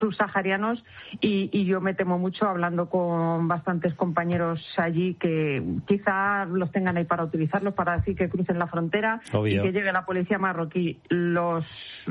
subsaharianos y yo me temo mucho, hablando con bastantes compañeros allí, que quizá los tengan ahí para utilizarlos, para decir que crucen la frontera. Obvio. Y que llegue la policía marroquí, los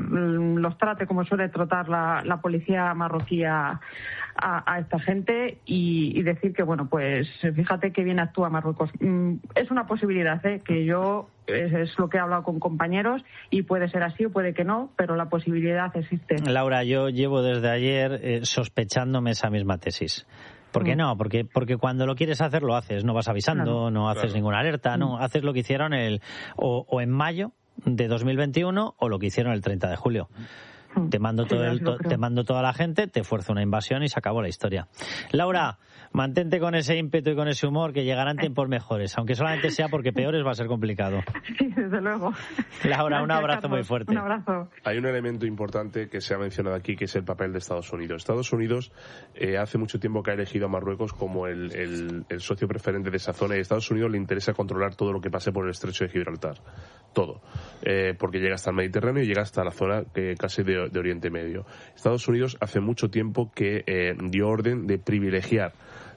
trate como suele tratar la policía marroquí a esta gente y decir que, bueno, pues fíjate que bien actúa Marruecos. Es una posibilidad, que yo es lo que he hablado con compañeros y puede ser así o puede que no, pero la posibilidad existe. Laura, yo llevo desde ayer sospechándome esa misma tesis. ¿Por qué no? Porque cuando lo quieres hacer, lo haces. No vas avisando, no haces ninguna alerta, no haces lo que hicieron o en mayo de 2021 o lo que hicieron el 30 de julio. Te mando toda la gente, te fuerza una invasión y se acabó la historia. Laura, mantente con ese ímpetu y con ese humor, que llegarán tiempos mejores, aunque solamente sea porque peores va a ser complicado. Sí, desde luego. Laura, un abrazo, Carlos, muy fuerte. Un abrazo. Hay un elemento importante que se ha mencionado aquí, que es el papel de Estados Unidos. Estados Unidos hace mucho tiempo que ha elegido a Marruecos como el socio preferente de esa zona, y a Estados Unidos le interesa controlar todo lo que pase por el estrecho de Gibraltar. Todo. Porque llega hasta el Mediterráneo y llega hasta la zona casi de Oriente Medio. Estados Unidos hace mucho tiempo que dio orden de privilegiar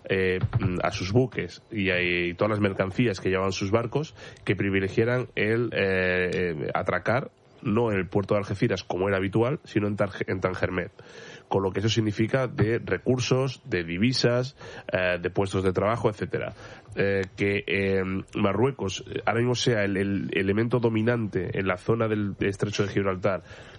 a sus buques y todas las mercancías que llevaban sus barcos, que privilegiaran el atracar no en el puerto de Algeciras como era habitual, sino en Tangermet, con lo que eso significa de recursos, de divisas, de puestos de trabajo, etcétera. Que Marruecos ahora mismo sea el elemento dominante en la zona del estrecho de Gibraltar,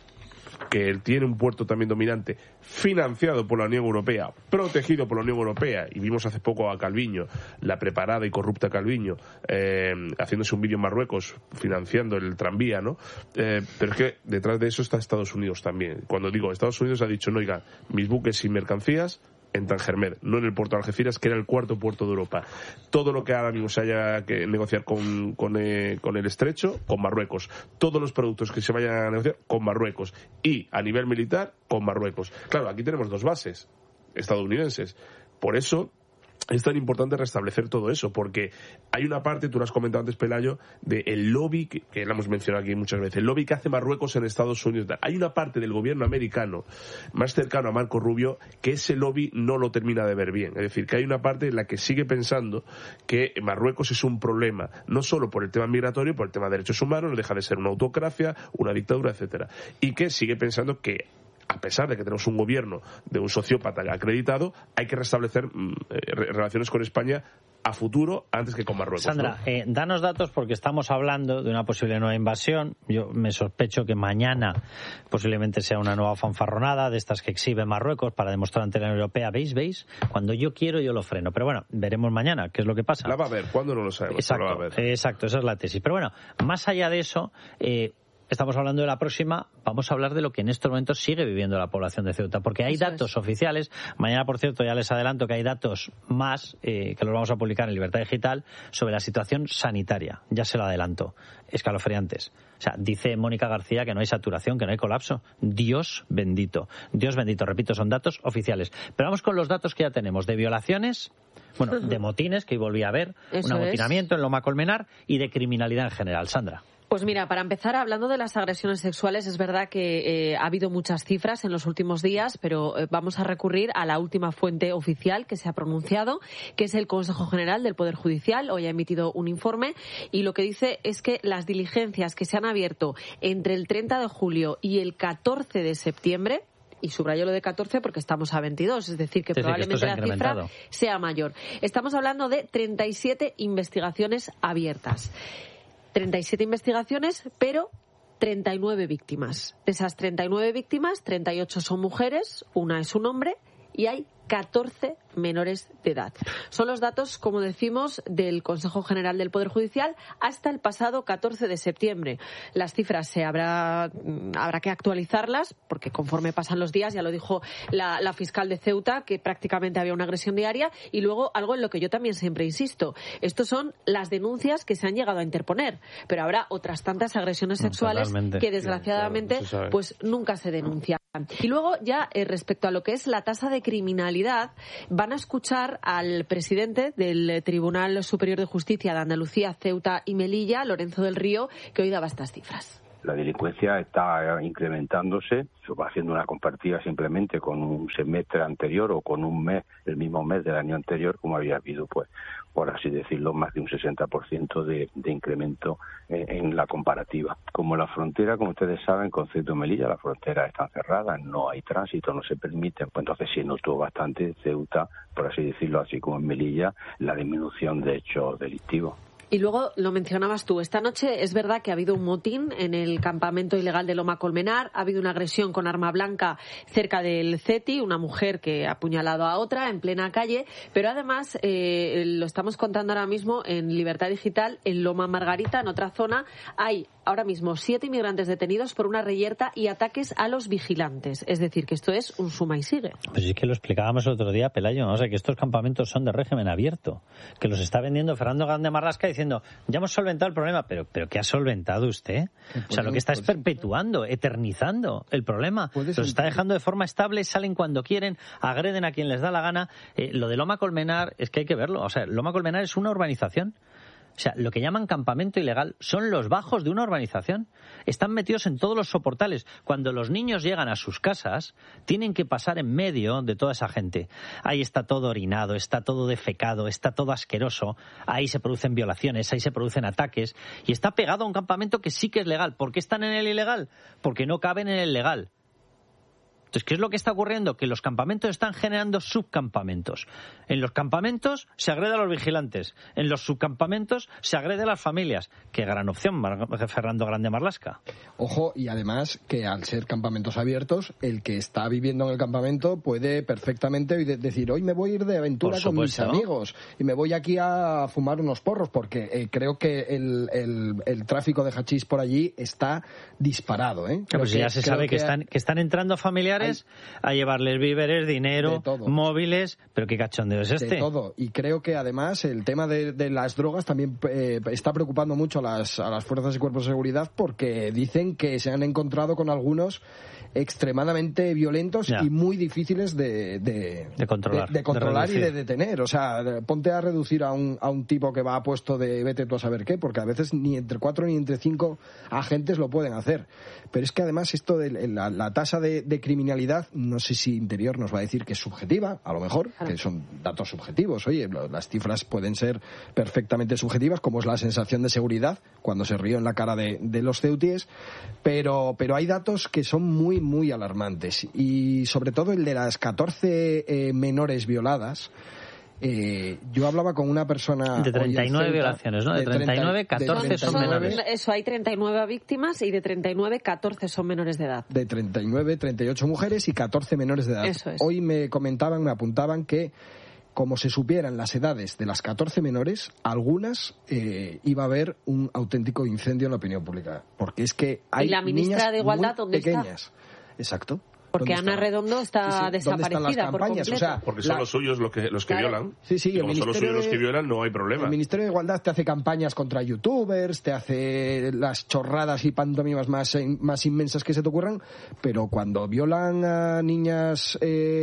que tiene un puerto también dominante, financiado por la Unión Europea, protegido por la Unión Europea, y vimos hace poco a Calviño, la preparada y corrupta Calviño, haciéndose un vídeo en Marruecos, financiando el tranvía, ¿no? Pero es que detrás de eso está Estados Unidos también. Cuando digo Estados Unidos ha dicho, no, oiga, mis buques sin mercancías en Tangermet, no en el puerto de Algeciras, que era el cuarto puerto de Europa. Todo lo que ahora mismo se haya que negociar con el estrecho, con Marruecos. Todos los productos que se vayan a negociar, con Marruecos. Y a nivel militar, con Marruecos. Claro, aquí tenemos dos bases estadounidenses. Por eso es tan importante restablecer todo eso, porque hay una parte, tú lo has comentado antes, Pelayo, del lobby, que lo hemos mencionado aquí muchas veces, el lobby que hace Marruecos en Estados Unidos. Hay una parte del gobierno americano más cercano a Marco Rubio que ese lobby no lo termina de ver bien. Es decir, que hay una parte en la que sigue pensando que Marruecos es un problema, no solo por el tema migratorio, por el tema de derechos humanos, no deja de ser una autocracia, una dictadura, etcétera. Y que sigue pensando que, a pesar de que tenemos un gobierno de un sociópata acreditado, hay que restablecer relaciones con España a futuro antes que con Marruecos. Sandra, ¿no? Danos datos, porque estamos hablando de una posible nueva invasión. Yo me sospecho que mañana posiblemente sea una nueva fanfarronada de estas que exhibe Marruecos para demostrar ante la Unión Europea, ¿veis? Cuando yo quiero yo lo freno. Pero bueno, veremos mañana qué es lo que pasa. La va a ver, ¿cuándo no lo sabemos? Exacto, la va a ver. Exacto, esa es la tesis. Pero bueno, más allá de eso, estamos hablando de la próxima, vamos a hablar de lo que en estos momentos sigue viviendo la población de Ceuta, porque hay datos oficiales. Mañana, por cierto, ya les adelanto que hay datos más, que los vamos a publicar en Libertad Digital, sobre la situación sanitaria. Ya se lo adelanto. Escalofriantes. O sea, dice Mónica García que no hay saturación, que no hay colapso. Dios bendito. Dios bendito. Repito, son datos oficiales. Pero vamos con los datos que ya tenemos de violaciones, bueno, de motines, que hoy volví a ver, un amotinamiento en Loma Colmenar, y de criminalidad en general. Sandra. Pues mira, para empezar, hablando de las agresiones sexuales, es verdad que ha habido muchas cifras en los últimos días, pero vamos a recurrir a la última fuente oficial que se ha pronunciado, que es el Consejo General del Poder Judicial. Hoy ha emitido un informe y lo que dice es que las diligencias que se han abierto entre el 30 de julio y el 14 de septiembre, y subrayo lo de 14 porque estamos a 22, es decir, que probablemente la cifra sea mayor. Estamos hablando de 37 investigaciones abiertas. 37 investigaciones, pero 39 víctimas. De esas 39 víctimas, 38 son mujeres, una es un hombre y hay 14 menores de edad. Son los datos, como decimos, del Consejo General del Poder Judicial hasta el pasado 14 de septiembre. Las cifras habrá que actualizarlas, porque conforme pasan los días, ya lo dijo la fiscal de Ceuta, que prácticamente había una agresión diaria, y luego algo en lo que yo también siempre insisto. Estos son las denuncias que se han llegado a interponer, pero habrá otras tantas agresiones sexuales que desgraciadamente pues nunca se denuncian. Y luego ya respecto a lo que es la tasa de criminalidad, van a escuchar al presidente del Tribunal Superior de Justicia de Andalucía, Ceuta y Melilla, Lorenzo del Río, que hoy daba estas cifras. La delincuencia está incrementándose, se va haciendo una comparativa simplemente con un semestre anterior o con un mes, el mismo mes del año anterior, como había habido, pues, por así decirlo, más de un 60% de incremento en la comparativa. Como la frontera, como ustedes saben, con Ceuta y Melilla, la frontera está cerrada, no hay tránsito, no se permite, pues entonces se notó bastante en Ceuta, por así decirlo, así como en Melilla, la disminución de hechos delictivos. Y luego lo mencionabas tú, esta noche es verdad que ha habido un motín en el campamento ilegal de Loma Colmenar, ha habido una agresión con arma blanca cerca del CETI, una mujer que ha apuñalado a otra en plena calle, pero además lo estamos contando ahora mismo en Libertad Digital, en Loma Margarita, en otra zona, hay ahora mismo 7 inmigrantes detenidos por una reyerta y ataques a los vigilantes. Es decir, que esto es un suma y sigue. Pues es que lo explicábamos el otro día, Pelayo, ¿no? O sea, que estos campamentos son de régimen abierto, que los está vendiendo Fernando Grande Marlasca diciendo, ya hemos solventado el problema, pero ¿qué ha solventado usted? O sea, lo que está es perpetuando, eternizando el problema. Los está dejando de forma estable, salen cuando quieren, agreden a quien les da la gana. Lo de Loma Colmenar es que hay que verlo. O sea, Loma Colmenar es una urbanización. O sea, lo que llaman campamento ilegal son los bajos de una urbanización. Están metidos en todos los soportales. Cuando los niños llegan a sus casas, tienen que pasar en medio de toda esa gente. Ahí está todo orinado, está todo defecado, está todo asqueroso. Ahí se producen violaciones, ahí se producen ataques. Y está pegado a un campamento que sí que es legal. ¿Por qué están en el ilegal? Porque no caben en el legal. Entonces, ¿qué es lo que está ocurriendo? Que los campamentos están generando subcampamentos. En los campamentos se agrede a los vigilantes. En los subcampamentos se agrede a las familias. Qué gran opción, Fernando Grande Marlasca. Ojo, y además que al ser campamentos abiertos, el que está viviendo en el campamento puede perfectamente decir, hoy me voy a ir de aventura con mis amigos y me voy aquí a fumar unos porros, porque creo que el tráfico de hachís por allí está disparado. Pues ya se sabe que están entrando familiares a llevarles víveres, dinero, móviles, pero qué cachondeo es este. De todo, y creo que además el tema de las drogas también está preocupando mucho a las fuerzas y cuerpos de seguridad, porque dicen que se han encontrado con algunos extremadamente violentos y muy difíciles de controlar y de detener. O sea, ponte a reducir a un tipo que va a puesto de vete tú a saber qué, porque a veces ni entre 4 ni entre 5 agentes lo pueden hacer. Pero es que además esto de la tasa de criminalidad, no sé si Interior nos va a decir que es subjetiva, a lo mejor, que son datos subjetivos. Oye, las cifras pueden ser perfectamente subjetivas, como es la sensación de seguridad cuando se rió en la cara de los ceutíes, pero hay datos que son muy alarmantes, y sobre todo el de las 14 menores violadas. Yo hablaba con una persona de 39 violaciones, ¿no? De 39, 14 son menores. Eso, hay 39 víctimas y de 39, 14 son menores de edad. De 39, 38 mujeres y 14 menores de edad. Eso es. Hoy me apuntaban que, como se supieran las edades de las 14 menores, algunas iba a haber un auténtico incendio en la opinión pública. Porque es que hay ¿Y la ministra niñas de Igualdad dónde pequeñas. está? Exacto. Porque Ana Redondo está desaparecida por completo. O sea, porque son los suyos los que violan. Sí, y como son los suyos los que violan, no hay problema. El Ministerio de Igualdad te hace campañas contra youtubers, te hace las chorradas y pantomimas más inmensas que se te ocurran, pero cuando violan a niñas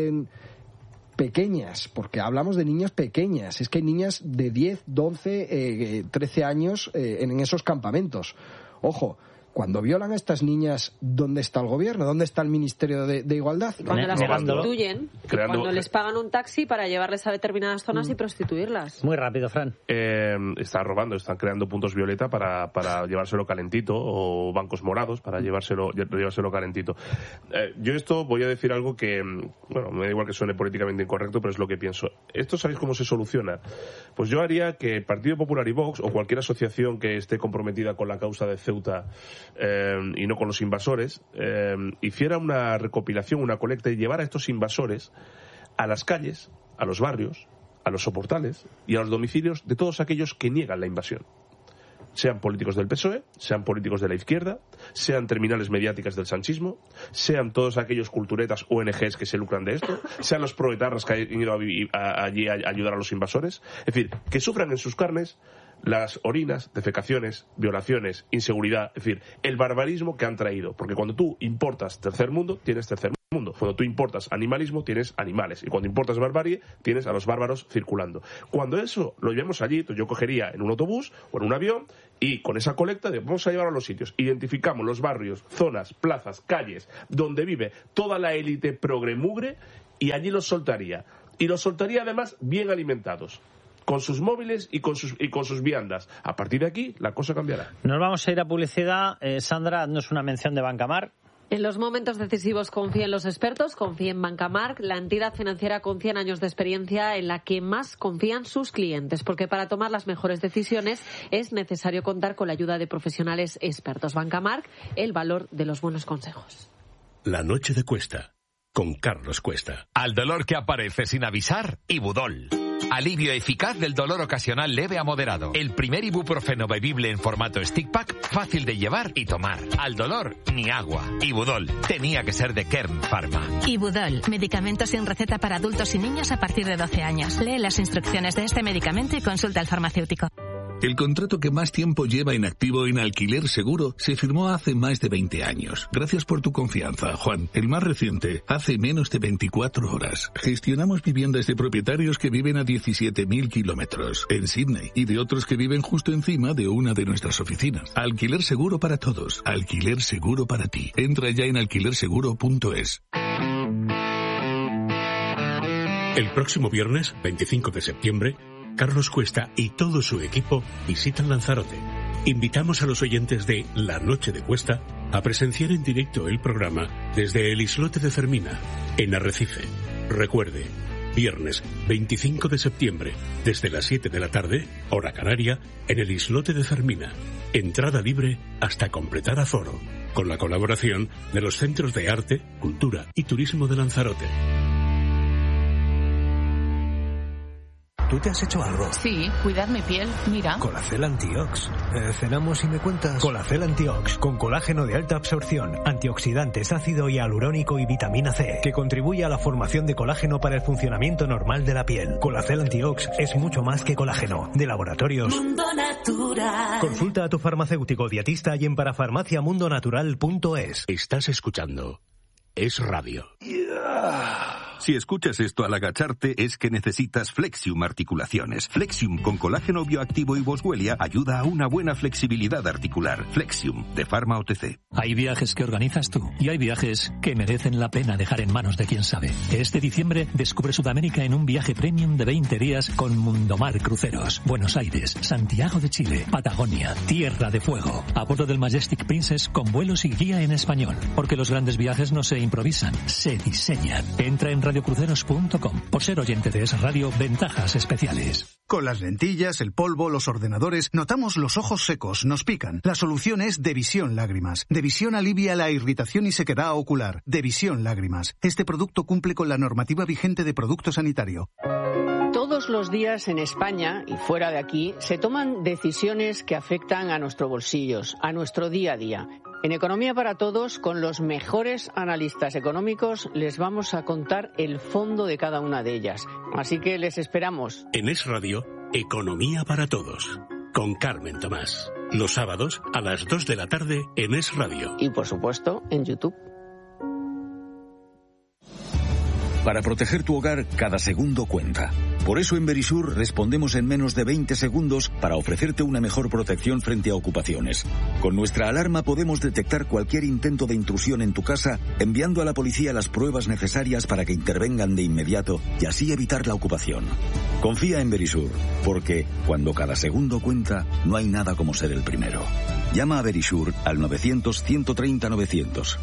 pequeñas, porque hablamos de niñas pequeñas, es que hay niñas de 10, 12, 13 años en esos campamentos. Ojo, cuando violan a estas niñas, ¿dónde está el gobierno? ¿Dónde está el Ministerio de Igualdad? Cuando las prostituyen, cuando les pagan un taxi para llevarles a determinadas zonas y prostituirlas. Muy rápido, Fran. Están robando, están creando puntos violeta para llevárselo calentito, o bancos morados para llevárselo calentito. Yo esto voy a decir algo que, bueno, me da igual que suene políticamente incorrecto, pero es lo que pienso. ¿Esto sabéis cómo se soluciona? Pues yo haría que el Partido Popular y Vox, o cualquier asociación que esté comprometida con la causa de Ceuta, y no con los invasores, hiciera una recopilación, una colecta, y llevara a estos invasores a las calles, a los barrios, a los soportales y a los domicilios de todos aquellos que niegan la invasión. Sean políticos del PSOE, sean políticos de la izquierda, sean terminales mediáticas del sanchismo, sean todos aquellos culturetas, ONGs que se lucran de esto, sean los proetarras que han ido allí a ayudar a los invasores. Es decir, que sufran en sus carnes las orinas, defecaciones, violaciones, inseguridad, es decir, el barbarismo que han traído. Porque cuando tú importas tercer mundo, tienes tercer mundo. Cuando tú importas animalismo, tienes animales. Y cuando importas barbarie, tienes a los bárbaros circulando. Cuando eso lo llevemos allí, yo cogería en un autobús o en un avión Y con esa colecta vamos a llevar a los sitios. Identificamos los barrios, zonas, plazas, calles, donde vive toda la élite progremugre y allí los soltaría. Y los soltaría además bien alimentados, con sus móviles y con sus viandas. A partir de aquí, la cosa cambiará. Nos vamos a ir a publicidad. Sandra, haznos una mención de Bancamar. En los momentos decisivos confía en los expertos, confía en Bancamar, la entidad financiera con 100 años de experiencia en la que más confían sus clientes, porque para tomar las mejores decisiones es necesario contar con la ayuda de profesionales expertos. Bancamar, el valor de los buenos consejos. La noche de Cuesta, con Carlos Cuesta. Al dolor que aparece sin avisar, Ibudol. Alivio eficaz del dolor ocasional leve a moderado. El primer ibuprofeno bebible en formato stick pack, fácil de llevar y tomar. Al dolor, ni agua. Ibudol. Tenía que ser de Kern Pharma. Ibudol. Medicamento sin receta para adultos y niños a partir de 12 años. Lee las instrucciones de este medicamento y consulta al farmacéutico. El contrato que más tiempo lleva en activo en Alquiler Seguro se firmó hace más de 20 años. Gracias por tu confianza, Juan. El más reciente, hace menos de 24 horas. Gestionamos viviendas de propietarios que viven a 17.000 kilómetros en Sydney y de otros que viven justo encima de una de nuestras oficinas. Alquiler Seguro para todos. Alquiler Seguro para ti. Entra ya en alquilerseguro.es. El próximo viernes, 25 de septiembre, Carlos Cuesta y todo su equipo visitan Lanzarote. Invitamos a los oyentes de La Noche de Cuesta a presenciar en directo el programa desde el islote de Fermina, en Arrecife. Recuerde, viernes 25 de septiembre, desde las 7 de la tarde, hora canaria, en el islote de Fermina. Entrada libre hasta completar aforo, con la colaboración de los Centros de Arte, Cultura y Turismo de Lanzarote. ¿Tú te has hecho algo? Sí, cuidar mi piel, mira. Colacel Antiox. Cenamos y me cuentas. Colacel Antiox, con colágeno de alta absorción, antioxidantes, ácido hialurónico y vitamina C, que contribuye a la formación de colágeno para el funcionamiento normal de la piel. Colacel Antiox es mucho más que colágeno. De Laboratorios Mundo Natural. Consulta a tu farmacéutico dietista y en parafarmaciamundonatural.es. Estás escuchando Es Radio. Si escuchas esto al agacharte es que necesitas Flexium Articulaciones. Flexium con colágeno bioactivo y boswellia ayuda a una buena flexibilidad articular. Flexium, de Pharma OTC. Hay viajes que organizas tú y hay viajes que merecen la pena dejar en manos de quien sabe. Este diciembre descubre Sudamérica en un viaje premium de 20 días con Mundomar Cruceros. Buenos Aires, Santiago de Chile, Patagonia, Tierra de Fuego. A bordo del Majestic Princess con vuelos y guía en español. Porque los grandes viajes no se improvisan, se diseñan. Entra en radiocruceros.com. Por ser oyente de Es Radio, ventajas especiales. Con las lentillas, el polvo, los ordenadores, notamos los ojos secos, nos pican. La solución es Devisión Lágrimas. Devisión alivia la irritación y sequedad ocular. Devisión Lágrimas. Este producto cumple con la normativa vigente de producto sanitario. Todos los días en España y fuera de aquí se toman decisiones que afectan a nuestros bolsillos, a nuestro día a día. En Economía para Todos, con los mejores analistas económicos, les vamos a contar el fondo de cada una de ellas. Así que les esperamos. En Es Radio, Economía para Todos, con Carmen Tomás. Los sábados a las 2 de la tarde en Es Radio. Y por supuesto, en YouTube. Para proteger tu hogar, cada segundo cuenta. Por eso en Verisur respondemos en menos de 20 segundos para ofrecerte una mejor protección frente a ocupaciones. Con nuestra alarma podemos detectar cualquier intento de intrusión en tu casa, enviando a la policía las pruebas necesarias para que intervengan de inmediato y así evitar la ocupación. Confía en Verisur, porque cuando cada segundo cuenta, no hay nada como ser el primero. Llama a Verisur al 900-130-900.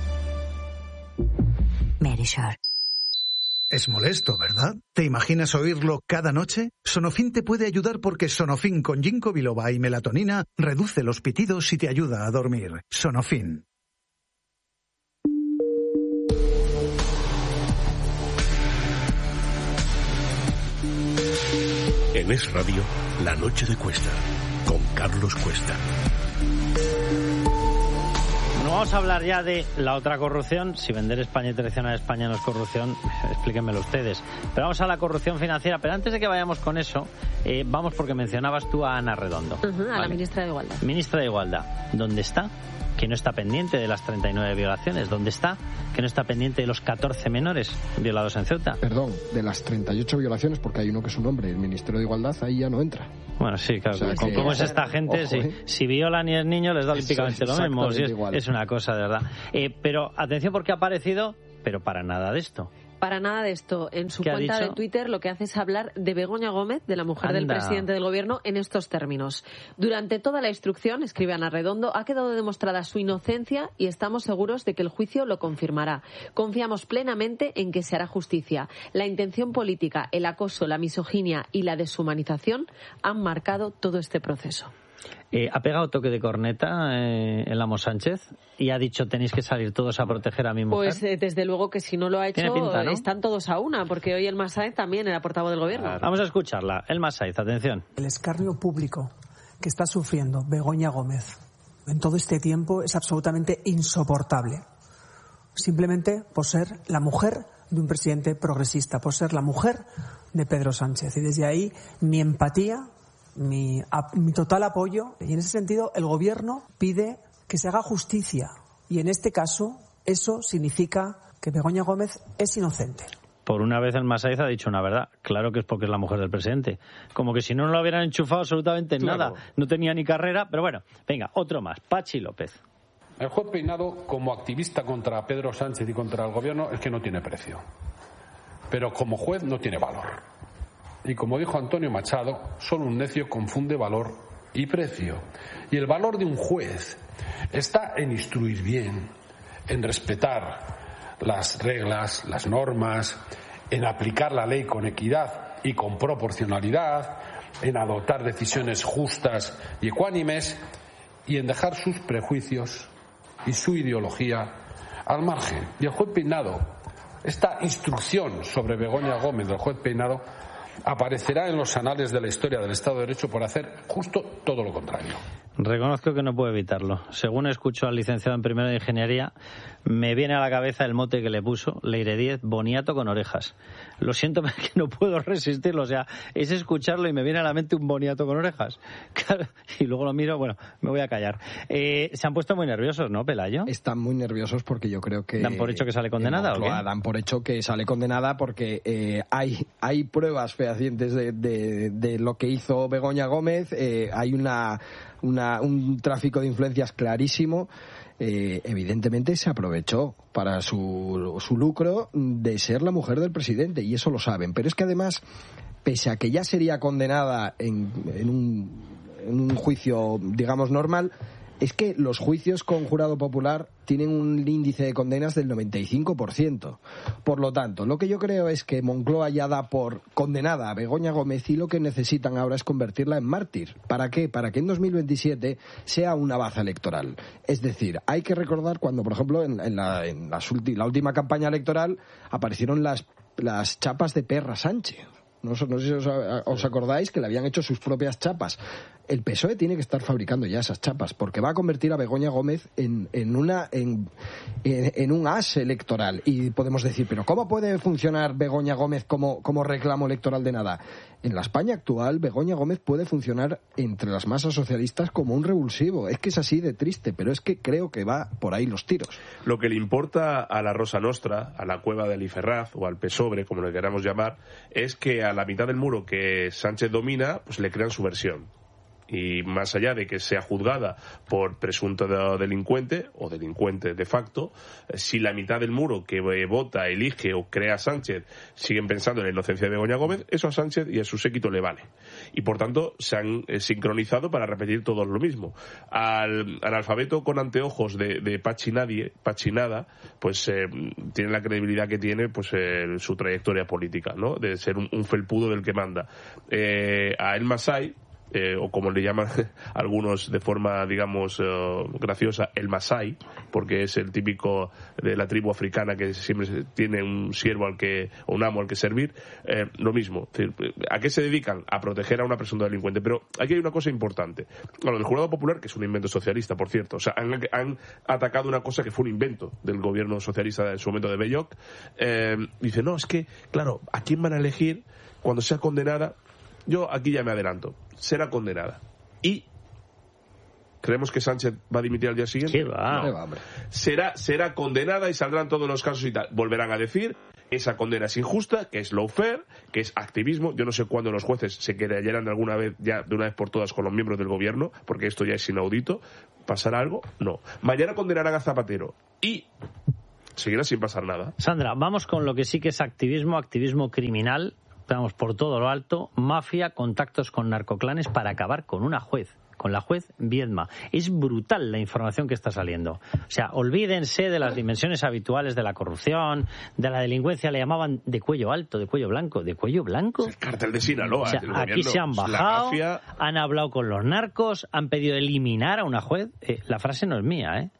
Verisur. Es molesto, ¿verdad? ¿Te imaginas oírlo cada noche? Sonofin te puede ayudar porque Sonofin con ginkgo biloba y melatonina reduce los pitidos y te ayuda a dormir. Sonofin. En Es Radio, La Noche de Cuesta, con Carlos Cuesta. Bueno, vamos a hablar ya de la otra corrupción. Si vender España y traicionar a España no es corrupción, explíquenmelo ustedes. Pero vamos a la corrupción financiera. Pero antes de que vayamos con eso, vamos porque mencionabas tú a Ana Redondo. A la ministra de Igualdad. Ministra de Igualdad. ¿Dónde está? que no está pendiente de las 39 violaciones. ¿Dónde está? Que no está pendiente de los 14 menores violados en Ceuta. Perdón, de las 38 violaciones, porque hay uno que es un hombre, el Ministerio de Igualdad ahí ya no entra. Bueno, sí, claro. O sea, ¿Cómo es esta gente? Ojo, si violan y es niño, les da olímpicamente lo mismo. Si es una cosa, de verdad. Pero atención, porque ha aparecido, pero para nada de esto. Para nada de esto. En su cuenta de Twitter lo que hace es hablar de Begoña Gómez, de la mujer del presidente del gobierno, en estos términos. Durante toda la instrucción, escribe Ana Redondo, ha quedado demostrada su inocencia y estamos seguros de que el juicio lo confirmará. Confiamos plenamente en que se hará justicia. La intención política, el acoso, la misoginia y la deshumanización han marcado todo este proceso. Ha pegado toque de corneta el amo Sánchez y ha dicho tenéis que salir todos a proteger a mi mujer. Pues desde luego que si no lo ha hecho, pinta, ¿no? Están todos a una, porque hoy Elma Sáenz también era portavoz del gobierno. Claro. Vamos a escucharla. Elma Sáenz, atención. El escarnio público que está sufriendo Begoña Gómez en todo este tiempo es absolutamente insoportable. Simplemente por ser la mujer de un presidente progresista, por ser la mujer de Pedro Sánchez. Y desde ahí mi empatía, mi total apoyo, y en ese sentido el gobierno pide que se haga justicia y en este caso eso significa que Begoña Gómez es inocente. Por una vez el Masaiz ha dicho una verdad. Claro que es porque es la mujer del presidente. Como que si no lo hubieran enchufado absolutamente en nada. No tenía ni carrera, pero bueno, venga, otro más. Pachi López. El juez Peinado, como activista contra Pedro Sánchez y contra el gobierno, es que no tiene precio. Pero como juez no tiene valor. Y como dijo Antonio Machado, solo un necio confunde valor y precio. Y el valor de un juez está en instruir bien, en respetar las reglas, las normas, en aplicar la ley con equidad y con proporcionalidad, en adoptar decisiones justas y ecuánimes y en dejar sus prejuicios y su ideología al margen. Y el juez Peinado, esta instrucción sobre Begoña Gómez del juez Peinado, aparecerá en los anales de la historia del Estado de Derecho por hacer justo todo lo contrario. Reconozco que no puedo evitarlo. Según escucho al licenciado en Primero de Ingeniería, me viene a la cabeza el mote que le puso, Leire Díez, boniato con orejas. Lo siento, pero es que no puedo resistirlo. O sea, es escucharlo y me viene a la mente un boniato con orejas. Claro, y luego lo miro, bueno, me voy a callar. Se han puesto muy nerviosos, ¿no, Pelayo? Están muy nerviosos porque yo creo que... ¿Dan por hecho que sale condenada o qué? Dan por hecho que sale condenada porque hay pruebas fehacientes de lo que hizo Begoña Gómez. Hay un tráfico de influencias clarísimo. Evidentemente se aprovechó para su lucro de ser la mujer del presidente y eso lo saben, pero es que además, pese a que ya sería condenada en un juicio, digamos, normal, es que los juicios con jurado popular tienen un índice de condenas del 95%. Por lo tanto, lo que yo creo es que Moncloa ya da por condenada a Begoña Gómez y lo que necesitan ahora es convertirla en mártir. ¿Para qué? Para que en 2027 sea una baza electoral. Es decir, hay que recordar cuando, por ejemplo, en la última campaña electoral aparecieron las chapas de Perra Sánchez. No sé si os acordáis que le habían hecho sus propias chapas. El PSOE tiene que estar fabricando ya esas chapas porque va a convertir a Begoña Gómez en un as electoral. Y podemos decir, ¿pero cómo puede funcionar Begoña Gómez como reclamo electoral de nada? En la España actual, Begoña Gómez puede funcionar entre las masas socialistas como un revulsivo. Es que es así de triste, pero es que creo que va por ahí los tiros. Lo que le importa a la Rosa Nostra, a la cueva de Aliferraz o al PSOBRE, como le queramos llamar, es que a la mitad del muro que Sánchez domina, pues le crean su versión. Y más allá de que sea juzgada por presunto delincuente o delincuente de facto, si la mitad del muro que vota, elige o crea a Sánchez siguen pensando en la inocencia de Begoña Gómez, eso a Sánchez y a su séquito le vale. Y por tanto se han sincronizado para repetir todos lo mismo. Al analfabeto con anteojos de Pachinada, pues tiene la credibilidad que tiene pues su trayectoria política, ¿no? De ser un felpudo del que manda. A El Masai, o como le llaman algunos de forma, digamos, graciosa, el Masai, porque es el típico de la tribu africana que siempre tiene un siervo o un amo al que servir, lo mismo. ¿A qué se dedican? A proteger a una persona delincuente. Pero aquí hay una cosa importante. Bueno, el jurado popular, que es un invento socialista, por cierto, o sea, han atacado una cosa que fue un invento del gobierno socialista en su momento de Belloc. Dice, no, es que, claro, ¿a quién van a elegir cuando sea condenada? Yo aquí ya me adelanto. Será condenada. Y ¿Creemos que Sánchez va a dimitir al día siguiente? Sí, va. No. Será condenada y saldrán todos los casos y tal. Volverán a decir, esa condena es injusta, que es lawfare, que es activismo. Yo no sé cuándo los jueces se querellarán de alguna vez, ya de una vez por todas, con los miembros del gobierno, porque esto ya es inaudito. ¿Pasará algo? No. Mañana condenarán a Zapatero y seguirá sin pasar nada. Sandra, vamos con lo que sí que es activismo criminal, vamos por todo lo alto, mafia, contactos con narcoclanes para acabar con una juez, con la juez Viedma. Es brutal la información que está saliendo. O sea, olvídense de las dimensiones habituales de la corrupción, de la delincuencia, le llamaban de cuello alto, de cuello blanco. ¿De cuello blanco? El cártel de Sinaloa. O sea, aquí se han bajado, han hablado con los narcos, han pedido eliminar a una juez. La frase no es mía,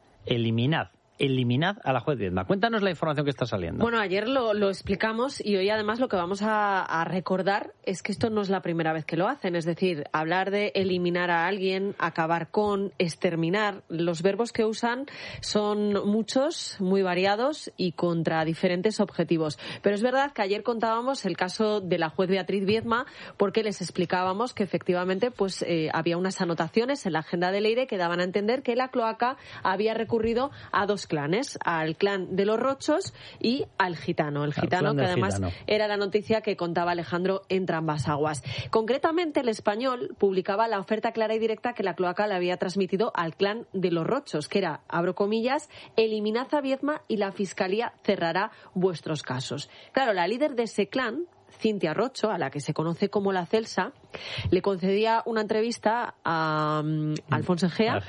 eliminad a la juez Viedma. Cuéntanos la información que está saliendo. Bueno, ayer lo explicamos y hoy además lo que vamos a recordar es que esto no es la primera vez que lo hacen. Es decir, hablar de eliminar a alguien, acabar con, exterminar. Los verbos que usan son muchos, muy variados y contra diferentes objetivos. Pero es verdad que ayer contábamos el caso de la juez Beatriz Viedma porque les explicábamos que efectivamente pues había unas anotaciones en la agenda de Leire que daban a entender que la cloaca había recurrido a dos clanes, al clan de los Rochos y al gitano. El gitano, que además era la noticia que contaba Alejandro en Trambas Aguas. Concretamente, El Español publicaba la oferta clara y directa que la cloaca le había transmitido al clan de los Rochos, que era, abro comillas, eliminad a Viedma y la Fiscalía cerrará vuestros casos. Claro, la líder de ese clan, Cintia Rocho, a la que se conoce como la Celsa, le concedía una entrevista a Alfonso Egea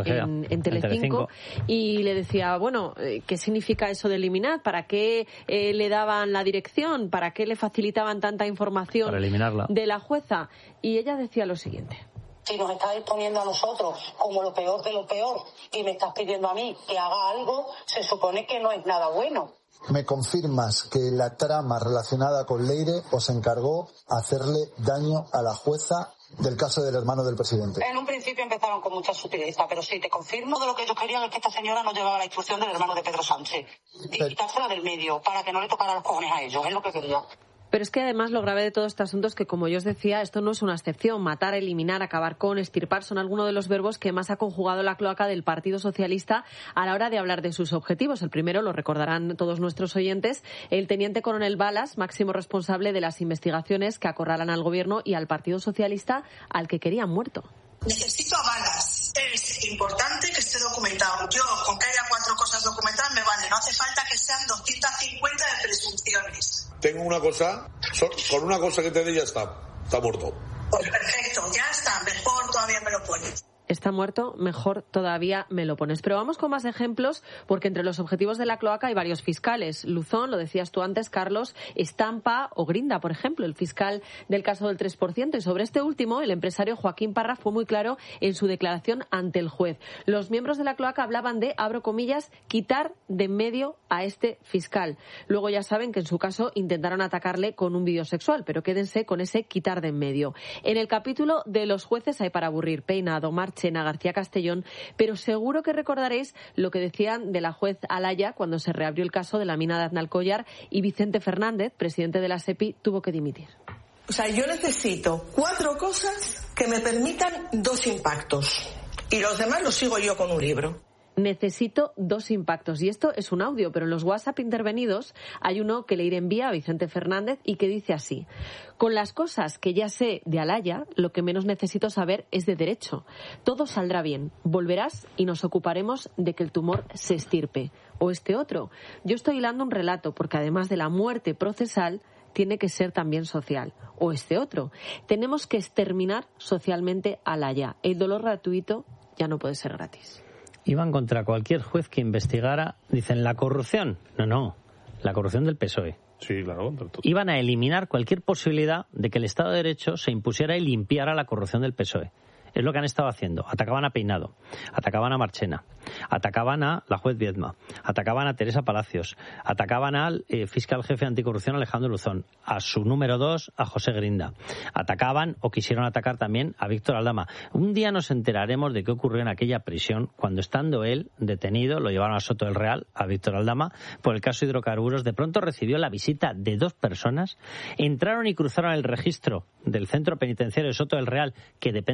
en Telecinco y le decía, bueno, ¿qué significa eso de eliminar? ¿Para qué le daban la dirección? ¿Para qué le facilitaban tanta información de la jueza? Y ella decía lo siguiente. Si nos estás exponiendo a nosotros como lo peor de lo peor y me estás pidiendo a mí que haga algo, se supone que no es nada bueno. ¿Me confirmas que la trama relacionada con Leire os encargó hacerle daño a la jueza del caso del hermano del presidente? En un principio empezaron con mucha sutileza, pero sí, te confirmo de lo que ellos querían es que esta señora no llevaba la instrucción del hermano de Pedro Sánchez y quitársela del medio para que no le tocara los cojones a ellos, es lo que quería. Pero es que además lo grave de todo este asunto es que, como yo os decía, esto no es una excepción. Matar, eliminar, acabar con, extirpar son algunos de los verbos que más ha conjugado la cloaca del Partido Socialista a la hora de hablar de sus objetivos. El primero, lo recordarán todos nuestros oyentes, el teniente coronel Balas, máximo responsable de las investigaciones que acorralan al Gobierno y al Partido Socialista, al que querían muerto. Necesito a Balas. Es importante que esté documentado. Yo, con que haya 4 cosas documentadas, me vale. No hace falta que sean 250 de presunciones. Tengo una cosa, con una cosa que te dé ya está muerto. Pues perfecto, ya está, mejor todavía me lo pones. Está muerto, mejor todavía me lo pones. Pero vamos con más ejemplos, porque entre los objetivos de la cloaca hay varios fiscales. Luzón, lo decías tú antes, Carlos, Estampa o Grinda, por ejemplo, el fiscal del caso del 3%. Y sobre este último, el empresario Joaquín Parra fue muy claro en su declaración ante el juez. Los miembros de la cloaca hablaban de, abro comillas, quitar de en medio a este fiscal. Luego ya saben que en su caso intentaron atacarle con un vídeo sexual, pero quédense con ese quitar de en medio. En el capítulo de los jueces hay para aburrir: Peinado, Marchena, García Castellón, pero seguro que recordaréis lo que decían de la juez Alaya cuando se reabrió el caso de la mina de Aznalcóllar y Vicente Fernández, presidente de la SEPI, tuvo que dimitir. O sea, yo necesito 4 cosas que me permitan 2 impactos y los demás los sigo yo con un libro. Necesito 2 impactos. Y esto es un audio, pero en los WhatsApp intervenidos hay uno que Leire envía a Vicente Fernández y que dice así: con las cosas que ya sé de Alaya, lo que menos necesito saber es de derecho. Todo saldrá bien. Volverás y nos ocuparemos de que el tumor se estirpe. O este otro. Yo estoy hilando un relato porque además de la muerte procesal, tiene que ser también social. O este otro. Tenemos que exterminar socialmente a Alaya. El dolor gratuito ya no puede ser gratis. Iban contra cualquier juez que investigara, dicen, la corrupción. No, la corrupción del PSOE. Sí, claro. Iban a eliminar cualquier posibilidad de que el Estado de Derecho se impusiera y limpiara la corrupción del PSOE. Es lo que han estado haciendo. Atacaban a Peinado, atacaban a Marchena, atacaban a la juez Viedma, atacaban a Teresa Palacios, atacaban al fiscal jefe anticorrupción Alejandro Luzón, a su número 2, a José Grinda. Atacaban o quisieron atacar también a Víctor Aldama. Un día nos enteraremos de qué ocurrió en aquella prisión cuando, estando él detenido, lo llevaron a Soto del Real, a Víctor Aldama, por el caso de hidrocarburos. De pronto recibió la visita de 2 personas, entraron y cruzaron el registro del centro penitenciario de Soto del Real, que depende de Fernando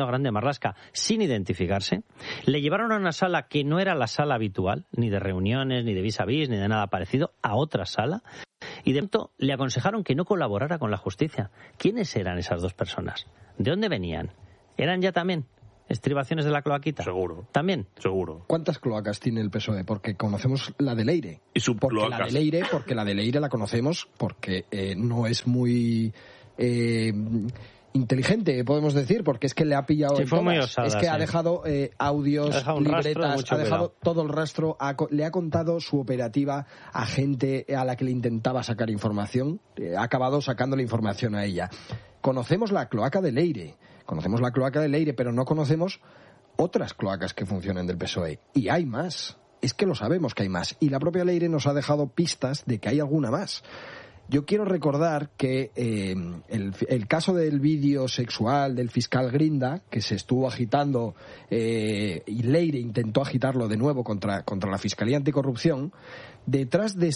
Fernando Grande Marlaska sin identificarse. Le llevaron a una sala que no era la sala habitual, ni de reuniones, ni de vis a vis, ni de nada parecido, a otra sala. Y de pronto le aconsejaron que no colaborara con la justicia. ¿Quiénes eran esas dos personas? ¿De dónde venían? ¿Eran ya también estribaciones de la cloaquita? Seguro. ¿También? Seguro. ¿Cuántas cloacas tiene el PSOE? Porque conocemos la de Leire. Y subcloacas. Porque la de Leire la conocemos porque no es muy inteligente, podemos decir, porque es que le ha pillado en todas. Muy osada, es que ha dejado audios, libretas, ha dejado todo el rastro, le ha contado su operativa a gente a la que le intentaba sacar información, ha acabado sacando la información a ella. Conocemos la cloaca de Leire, pero no conocemos otras cloacas que funcionen del PSOE. Y hay más. Es que lo sabemos que hay más. Y la propia Leire nos ha dejado pistas de que hay alguna más. Yo quiero recordar que el caso del vídeo sexual del fiscal Grinda, que se estuvo agitando y Leire intentó agitarlo de nuevo contra la Fiscalía Anticorrupción, detrás de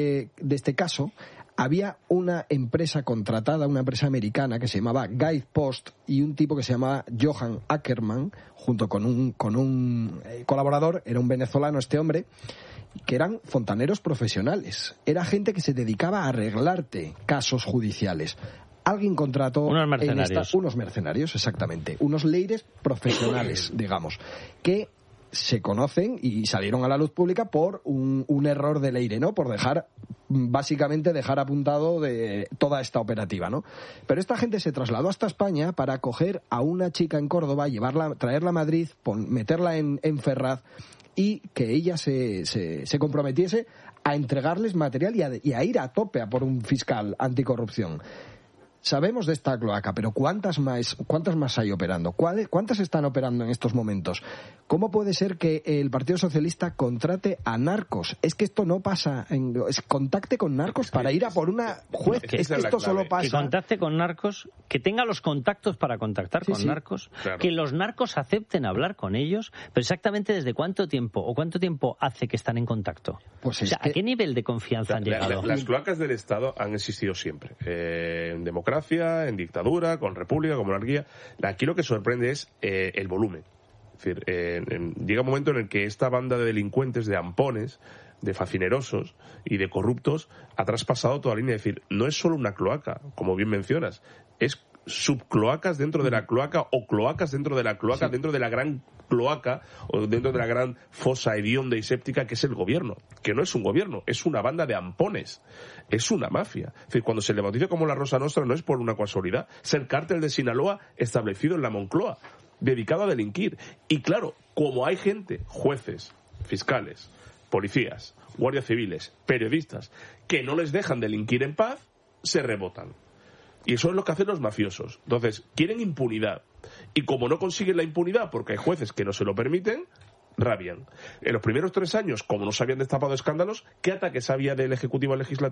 este caso había una empresa contratada, una empresa americana que se llamaba Guide Post y un tipo que se llamaba Johan Ackerman, junto con un colaborador, era un venezolano este hombre, que eran fontaneros profesionales. Era gente que se dedicaba a arreglarte casos judiciales. Alguien contrató unos mercenarios, exactamente, unos leires profesionales, digamos, que se conocen y salieron a la luz pública por un error de Leire, ¿no? Por básicamente dejar apuntado de toda esta operativa, ¿no? Pero esta gente se trasladó hasta España para coger a una chica en Córdoba, traerla a Madrid, meterla en Ferraz y que ella se comprometiese a entregarles material y a ir a tope a por un fiscal anticorrupción. Sabemos de esta cloaca, pero ¿cuántas más hay operando? ¿Cuántas están operando en estos momentos? ¿Cómo puede ser que el Partido Socialista contrate a narcos? Es que esto no pasa. Contacte con narcos para ir a por una juez. Es que esto solo pasa. Que contacte con narcos, que tenga los contactos para contactar con narcos, claro. Que los narcos acepten hablar con ellos, pero exactamente desde cuánto tiempo hace que están en contacto. Pues ¿a qué nivel de confianza han llegado? Las cloacas del Estado han existido siempre. En democracia, en dictadura, con república, con monarquía. Aquí lo que sorprende es el volumen. Es decir, llega un momento en el que esta banda de delincuentes, de ampones, de facinerosos y de corruptos ha traspasado toda la línea. Es decir, no es solo una cloaca, como bien mencionas, es subcloacas dentro de la cloaca o cloacas dentro de la cloaca, sí. Dentro de la gran cloaca o dentro de la gran fosa hedionda y séptica que es el gobierno, que no es un gobierno, es una banda de ampones, es una mafia. Es decir, cuando se le bautiza como la Rosa Nostra no es por una casualidad, es el cártel de Sinaloa establecido en la Moncloa, dedicado a delinquir. Y claro, como hay gente, jueces, fiscales, policías, guardias civiles, periodistas, que no les dejan delinquir en paz, se rebotan. Y eso es lo que hacen los mafiosos. Entonces, quieren impunidad. Y como no consiguen la impunidad porque hay jueces que no se lo permiten, rabian. En los primeros 3 años, como no se habían destapado escándalos, ¿qué ataques había del Ejecutivo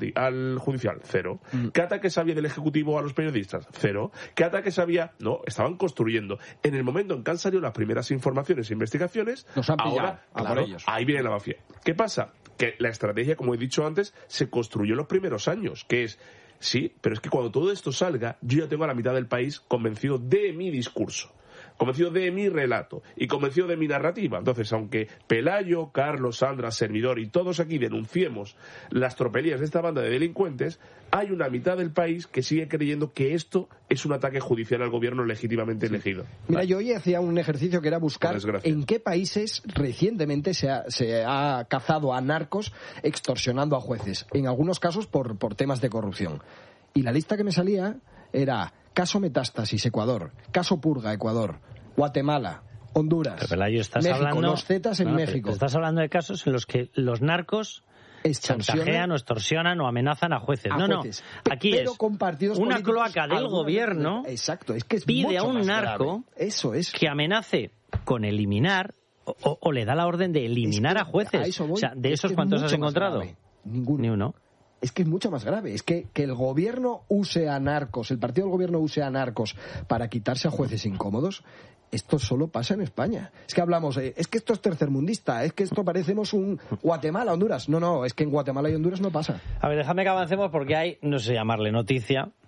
al Judicial? 0. ¿Qué ataques había del Ejecutivo a los periodistas? 0. ¿Qué ataques había? No, estaban construyendo. En el momento en que han salido las primeras informaciones e investigaciones, nos han pillado, ahora, claro, ellos. Ahí viene la mafia. ¿Qué pasa? Que la estrategia, como he dicho antes, se construyó en los primeros años, que es sí, pero es que cuando todo esto salga, yo ya tengo a la mitad del país convencido de mi discurso, convencido de mi relato y convencido de mi narrativa. Entonces, aunque Pelayo, Carlos, Sandra, servidor y todos aquí denunciemos las tropelías de esta banda de delincuentes, hay una mitad del país que sigue creyendo que esto es un ataque judicial al gobierno legítimamente elegido. Mira, yo hoy hacía un ejercicio que era buscar en qué países recientemente se ha cazado a narcos extorsionando a jueces, en algunos casos por temas de corrupción. Y la lista que me salía era caso Metástasis, Ecuador, caso Purga, Ecuador, Guatemala, Honduras, México, los Zetas en México. Estás hablando de casos en los que los narcos chantajean o extorsionan o amenazan a jueces. Aquí pero es con partidos una cloaca del gobierno. Exacto, es que es pide a un más narco grave. Eso es. Que amenace con eliminar o le da la orden de eliminar a jueces. O sea, ¿de esos cuántos has encontrado? Ninguno. Ni uno. Es que es mucho más grave. Es que el gobierno use a narcos, el partido del gobierno use a narcos para quitarse a jueces incómodos. Esto solo pasa en España. Es que hablamos, es que esto es tercermundista, es que esto parecemos un Guatemala, Honduras. No, es que en Guatemala y Honduras no pasa. A ver, déjame que avancemos porque hay, no sé llamarle noticia,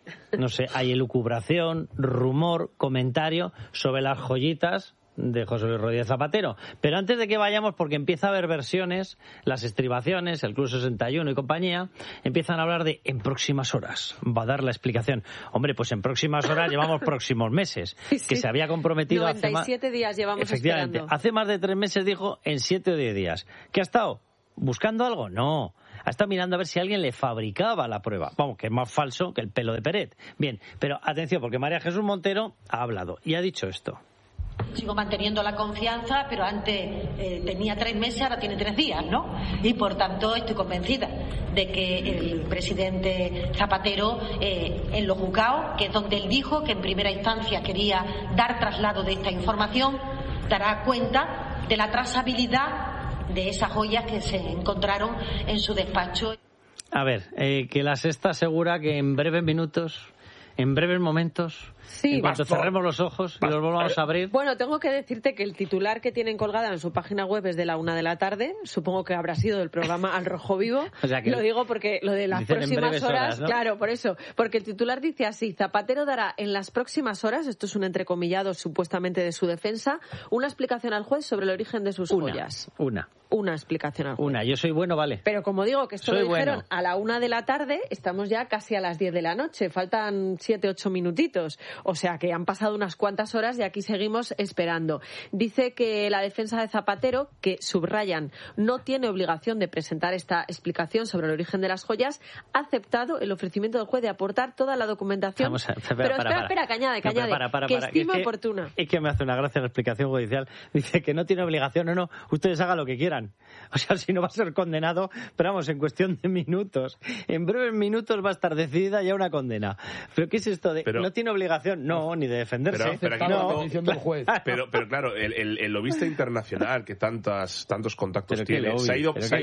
no sé, hay elucubración, rumor, comentario sobre las joyitas de José Luis Rodríguez Zapatero. Pero antes de que vayamos, porque empieza a haber versiones, las estribaciones, el Club 61 y compañía, empiezan a hablar de en próximas horas va a dar la explicación. Hombre, pues en próximas horas llevamos próximos meses, sí. Que se había comprometido 97 días llevamos efectivamente, esperando. Hace más de 3 meses dijo en 7 o 10 días. ¿Qué ha estado? ¿Buscando algo? No. Ha estado mirando a ver si alguien le fabricaba la prueba. Vamos, que es más falso que el pelo de Peret. Bien, pero atención, porque María Jesús Montero ha hablado y ha dicho esto. Sigo manteniendo la confianza, pero antes tenía 3 meses, ahora tiene 3 días, ¿no? Y por tanto estoy convencida de que el presidente Zapatero, en los juzgados, que es donde él dijo que en primera instancia quería dar traslado de esta información, dará cuenta de la trazabilidad de esas joyas que se encontraron en su despacho. A ver, que la Sexta asegura que en breves minutos, en breves momentos, sí, en cuanto cerremos los ojos y los volvamos a abrir. Bueno, tengo que decirte que el titular que tienen colgada en su página web es de la 1 de la tarde. Supongo que habrá sido del programa Al Rojo Vivo. O sea que lo digo porque lo de las próximas horas, ¿no? Claro, por eso. Porque el titular dice así: Zapatero dará en las próximas horas, esto es un entrecomillado supuestamente de su defensa, una explicación al juez sobre el origen de sus joyas. Una explicación al juez. Yo soy bueno, vale. Pero como digo que esto lo dijeron a la 1 de la tarde, estamos ya casi a las 10 de la noche. Faltan 7-8 minutitos. O sea que han pasado unas cuantas horas y aquí seguimos esperando. Dice que la defensa de Zapatero, que subrayan, no tiene obligación de presentar esta explicación sobre el origen de las joyas, ha aceptado el ofrecimiento del juez de aportar toda la documentación. Pero espera, que añade, que estima oportuna. Es que me hace una gracia la explicación judicial. Dice que no tiene obligación, no, ustedes hagan lo que quieran. O sea, si no va a ser condenado, pero vamos, en cuestión de minutos. En breves minutos va a estar decidida ya una condena. ¿Pero qué es esto de no tiene obligación? No, ni de defenderse. Pero aquí del juez. Pero claro, el lobista internacional que tantos contactos tiene, se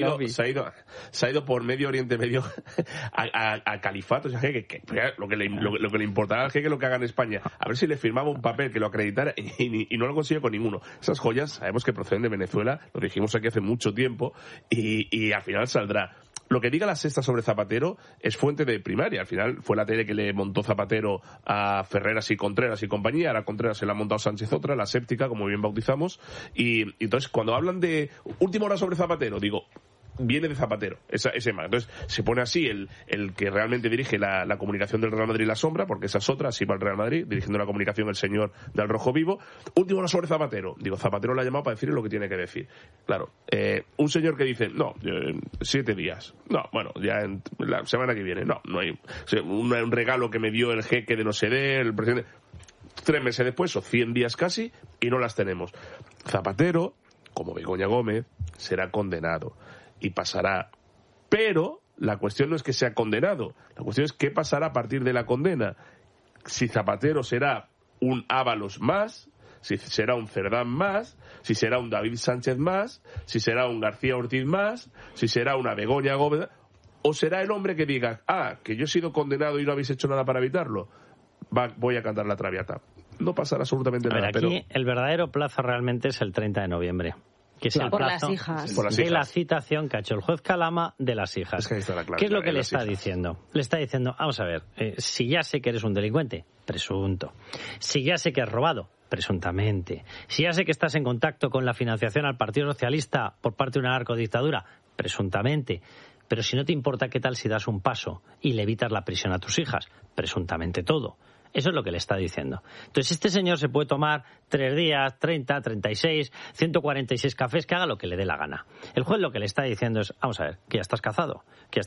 ha ido por Medio Oriente Medio a califatos, o sea, lo que le importará al jeque lo que haga en España. A ver si le firmaba un papel que lo acreditara y no lo consigue con ninguno. Esas joyas sabemos que proceden de Venezuela, lo dijimos aquí hace mucho tiempo y al final saldrá. Lo que diga la Sexta sobre Zapatero es fuente de primaria. Al final fue la tele que le montó Zapatero a Ferreras y Contreras y compañía. Ahora Contreras se la ha montado Sánchez otra, la séptica, como bien bautizamos. Y entonces, cuando hablan de última hora sobre Zapatero, digo, viene de Zapatero, ese más. Entonces, se pone así el que realmente dirige la comunicación del Real Madrid La Sombra, porque esa es otra, así va el Real Madrid, dirigiendo la comunicación el señor del Rojo Vivo. Última hora sobre Zapatero. Digo, Zapatero lo ha llamado para decirle lo que tiene que decir. Claro, un señor que dice, 7 días. No, bueno, ya en la semana que viene. No hay un regalo que me dio el jeque de no sé el presidente. 3 meses después, o 100 días casi, y no las tenemos. Zapatero, como Begoña Gómez, será condenado. Y pasará. Pero la cuestión no es que sea condenado. La cuestión es qué pasará a partir de la condena. Si Zapatero será un Ábalos más, si será un Cerdán más, si será un David Sánchez más, si será un García Ortiz más, si será una Begoña Gómez, o será el hombre que diga, que yo he sido condenado y no habéis hecho nada para evitarlo. Voy a cantar la Traviata. No pasará absolutamente nada. Aquí pero el verdadero plazo realmente es el 30 de noviembre. Que es el plazo de la citación que ha hecho el juez Calama de las hijas. Es que ahí está la clave. ¿Qué es lo que le está diciendo? Le está diciendo, vamos a ver, si ya sé que eres un delincuente, presunto. Si ya sé que has robado, presuntamente. Si ya sé que estás en contacto con la financiación al Partido Socialista por parte de una narcodictadura, presuntamente. Pero si no te importa, ¿qué tal si das un paso y le evitas la prisión a tus hijas? Presuntamente todo. Eso es lo que le está diciendo. Entonces, este señor se puede tomar 3 días, 30, 36, 146 cafés, que haga lo que le dé la gana. El juez lo que le está diciendo es, vamos a ver, que ya estás cazado.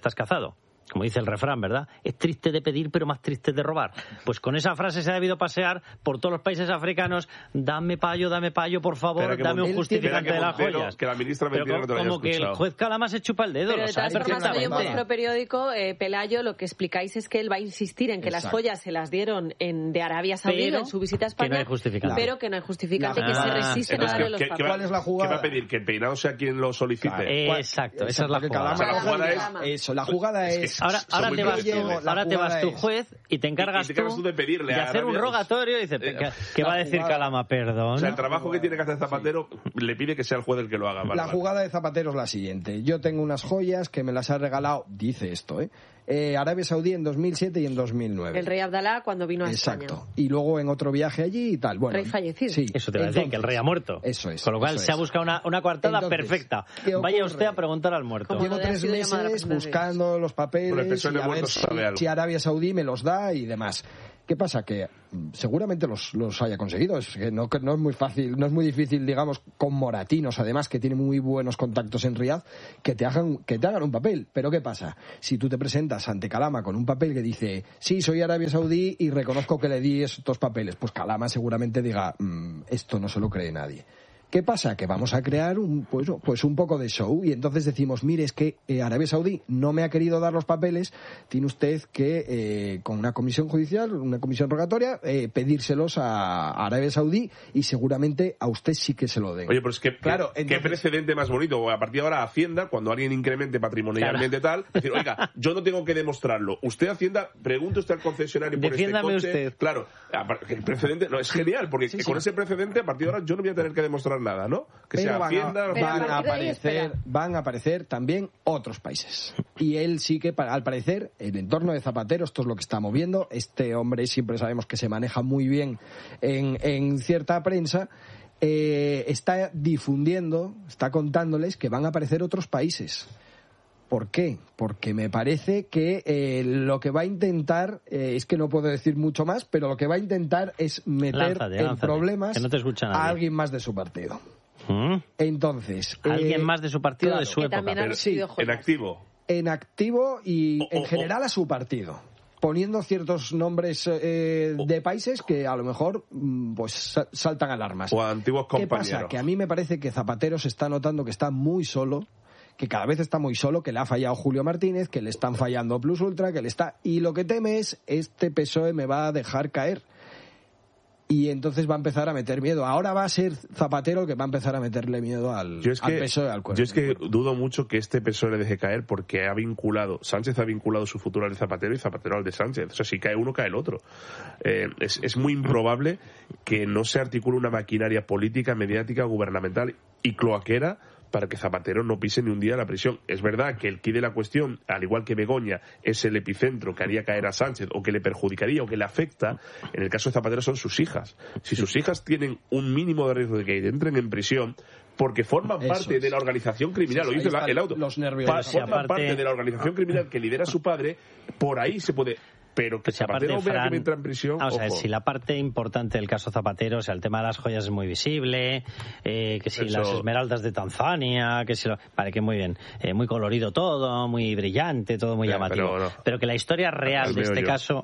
Como dice el refrán, ¿verdad? Es triste de pedir, pero más triste de robar. Pues con esa frase se ha debido pasear por todos los países africanos. Dame payo, por favor, dame un justificante de las joyas. Que la ministra mentira no te lo haya escuchado. Como que el juez Calama se chupa el dedo. Pero de todas formas, hoy en vuestro periódico, Pelayo, lo que explicáis es que él va a insistir en que las joyas se las dieron de Arabia Saudí en su visita a España, que no hay justificante. Pero que no hay justificante, que se resisten a darle los papeles. ¿Cuál es la jugada? ¿Qué va a pedir? ¿Que el peinado sea quien lo solicite? Exacto, esa es la jugada. La jugada es... Ahora te vas tu juez y te encargas tú de pedirle de hacer un rogatorio y dice, ¿qué va a decir Calama? Perdón. O sea, el trabajo que tiene que hacer Zapatero le pide que sea el juez el que lo haga. La jugada de Zapatero es la siguiente. Yo tengo unas joyas que me las ha regalado, dice esto, Arabia Saudí en 2007 y en 2009. El rey Abdalá cuando vino a España. Exacto. Y luego en otro viaje allí y tal. Bueno, rey fallecido. Sí. Eso te va a decir, que el rey ha muerto. Eso es. Con lo cual se ha buscado una coartada perfecta. Vaya usted a preguntar al muerto. Llevo 3 meses buscando los papeles y a ver si Arabia Saudí me los da y demás. ¿Qué pasa? Que seguramente los haya conseguido. Es que no es muy fácil, no es muy difícil, digamos, con moratinos, además, que tiene muy buenos contactos en Riad, que te hagan un papel. Pero ¿qué pasa? Si tú te presentas ante Kalama con un papel que dice, sí, soy Arabia Saudí y reconozco que le di estos papeles, pues Kalama seguramente diga, esto no se lo cree nadie. ¿Qué pasa? Que vamos a crear un poco de show y entonces decimos, mire, es que Arabia Saudí no me ha querido dar los papeles, tiene usted que, con una comisión judicial, una comisión rogatoria, pedírselos a Arabia Saudí y seguramente a usted sí que se lo den. Oye, pero es que, claro, ¿qué precedente más bonito? A partir de ahora, Hacienda, cuando alguien incremente patrimonialmente tal, decir, oiga, yo no tengo que demostrarlo. Usted, Hacienda, pregunte usted al concesionario por Defiéndame este coche. Usted. Claro, el precedente, no, es genial, porque con ese precedente, a partir de ahora, yo no voy a tener que demostrar nada, ¿no? Que sea Hacienda... Van a aparecer también otros países. Y él sí que, al parecer, el entorno de Zapatero, esto es lo que está moviendo. Este hombre siempre sabemos que se maneja muy bien en cierta prensa. Está difundiendo, está contándoles que van a aparecer otros países. ¿Por qué? Porque me parece que lo que va a intentar, es que no puedo decir mucho más, pero lo que va a intentar es meter en problemas que no te escucha nadie. A alguien más de su partido. Entonces... ¿Alguien más de su partido, claro, de su época? Pero, sí, en activo. En activo y en general a su partido. Poniendo ciertos nombres de países que a lo mejor pues saltan alarmas. O a antiguos compañeros. ¿Qué pasa? Que a mí me parece que Zapatero se está notando que está muy solo, que cada vez está muy solo, que le ha fallado Julio Martínez, que le están fallando Plus Ultra, y lo que teme es, este PSOE me va a dejar caer. Y entonces va a empezar a meter miedo. Ahora va a ser Zapatero el que va a empezar a meterle miedo al PSOE, al cuerpo. Yo es que dudo mucho que este PSOE le deje caer porque Sánchez ha vinculado su futuro al de Zapatero y Zapatero al de Sánchez. O sea, si cae uno, cae el otro. Es muy improbable que no se articule una maquinaria política, mediática, gubernamental y cloaquera para que Zapatero no pise ni un día la prisión. Es verdad que el quid de la cuestión, al igual que Begoña, es el epicentro que haría caer a Sánchez o que le perjudicaría o que le afecta. En el caso de Zapatero son sus hijas. Si sus hijas tienen un mínimo de riesgo de que entren en prisión porque forman parte de la organización criminal, lo dice el auto, forman parte de la organización criminal que lidera su padre, por ahí se puede... Pero que Zapatero vea que entra en prisión... Vamos a ver, si la parte importante del caso Zapatero, o sea, el tema de las joyas es muy visible, que si las esmeraldas de Tanzania, que si... Vale, que muy bien. Muy colorido todo, muy brillante, todo muy llamativo. Pero que la historia real de este caso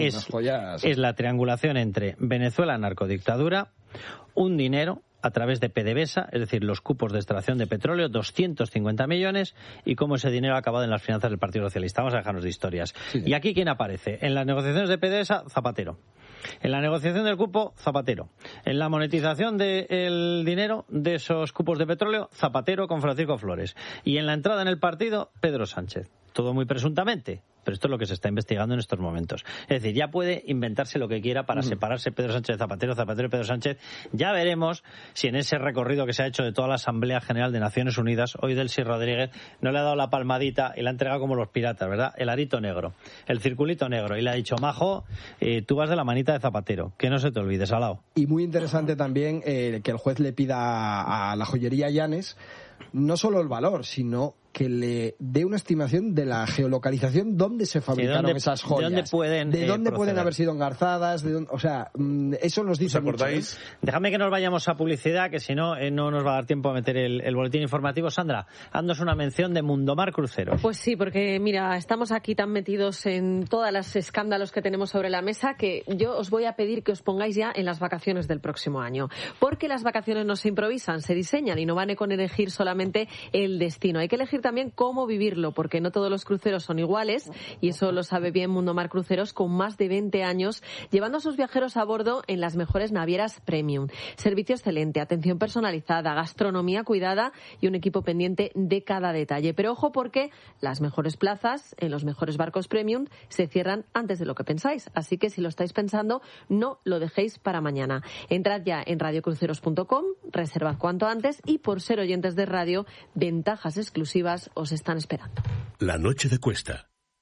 es la triangulación entre Venezuela, narcodictadura, un dinero a través de PDVSA, es decir, los cupos de extracción de petróleo, 250 millones, y cómo ese dinero ha acabado en las finanzas del Partido Socialista. Vamos a dejarnos de historias. Sí. ¿Y aquí quién aparece? En las negociaciones de PDVSA, Zapatero. En la negociación del cupo, Zapatero. En la monetización del dinero de esos cupos de petróleo, Zapatero con Francisco Flores. Y en la entrada en el partido, Pedro Sánchez. Todo muy presuntamente, pero esto es lo que se está investigando en estos momentos. Es decir, ya puede inventarse lo que quiera para separarse Pedro Sánchez de Zapatero, Zapatero y Pedro Sánchez. Ya veremos si en ese recorrido que se ha hecho de toda la Asamblea General de Naciones Unidas, hoy Delcy Rodríguez no le ha dado la palmadita y la ha entregado como los piratas, ¿verdad? El arito negro, el circulito negro, y le ha dicho, Majo, tú vas de la manita de Zapatero, que no se te olvide, salao. Y muy interesante también que el juez le pida a la joyería Llanes no solo el valor, sino que le dé una estimación de la geolocalización donde se fabricaron esas joyas. ¿De dónde pueden haber sido engarzadas? O sea, eso nos dice mucho. Déjame que nos vayamos a publicidad, que si no, no nos va a dar tiempo a meter el boletín informativo. Sandra, haznos una mención de Mundomar Cruceros. Pues sí, porque mira, estamos aquí tan metidos en todos los escándalos que tenemos sobre la mesa que yo os voy a pedir que os pongáis ya en las vacaciones del próximo año. Porque las vacaciones no se improvisan, se diseñan y no van con elegir solamente el destino. Hay que elegir también cómo vivirlo, porque no todos los cruceros son iguales, y eso lo sabe bien Mundomar Cruceros, con más de 20 años llevando a sus viajeros a bordo en las mejores navieras premium. Servicio excelente, atención personalizada, gastronomía cuidada y un equipo pendiente de cada detalle. Pero ojo, porque las mejores plazas en los mejores barcos premium se cierran antes de lo que pensáis, así que si lo estáis pensando, no lo dejéis para mañana. Entrad ya en radiocruceros.com, reservad cuanto antes, y por ser oyentes de radio, ventajas exclusivas os están esperando. La noche de Cuesta.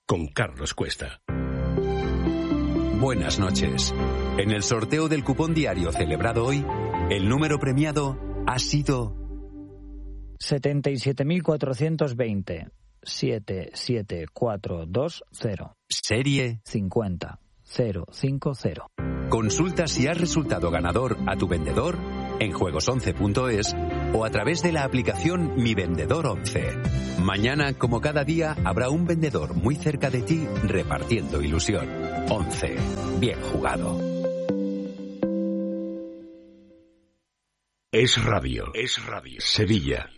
con Carlos Cuesta. Buenas noches. En el sorteo del cupón diario celebrado hoy, el número premiado ha sido 77.420 77420. Serie 50050. Consulta si has resultado ganador a tu vendedor en juegos11.es o a través de la aplicación Mi Vendedor 11. Mañana, como cada día, habrá un vendedor muy cerca de ti repartiendo ilusión. 11. Bien jugado. Es Radio. Sevilla.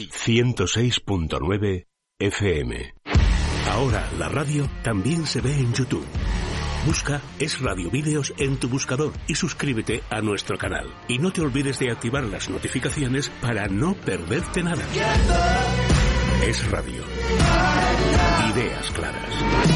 106.9 FM. Ahora la radio también se ve en YouTube. Busca Es Radio Vídeos en tu buscador y suscríbete a nuestro canal. Y no te olvides de activar las notificaciones para no perderte nada. Es Radio. Ideas claras.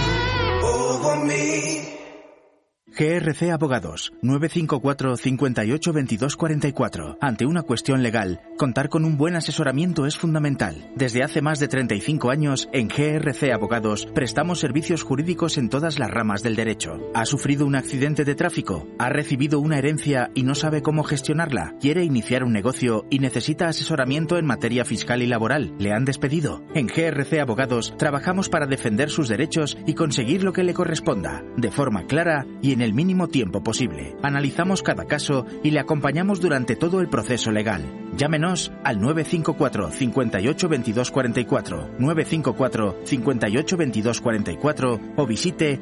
GRC Abogados, 954 58 22 44. Ante una cuestión legal, contar con un buen asesoramiento es fundamental. Desde hace más de 35 años, en GRC Abogados, prestamos servicios jurídicos en todas las ramas del derecho. ¿Ha sufrido un accidente de tráfico? ¿Ha recibido una herencia y no sabe cómo gestionarla? ¿Quiere iniciar un negocio y necesita asesoramiento en materia fiscal y laboral? ¿Le han despedido? En GRC Abogados, trabajamos para defender sus derechos y conseguir lo que le corresponda, de forma clara y en el mínimo tiempo posible. Analizamos cada caso y le acompañamos durante todo el proceso legal. Llámenos al 954 58 22 44, 954 58 22 44 o visite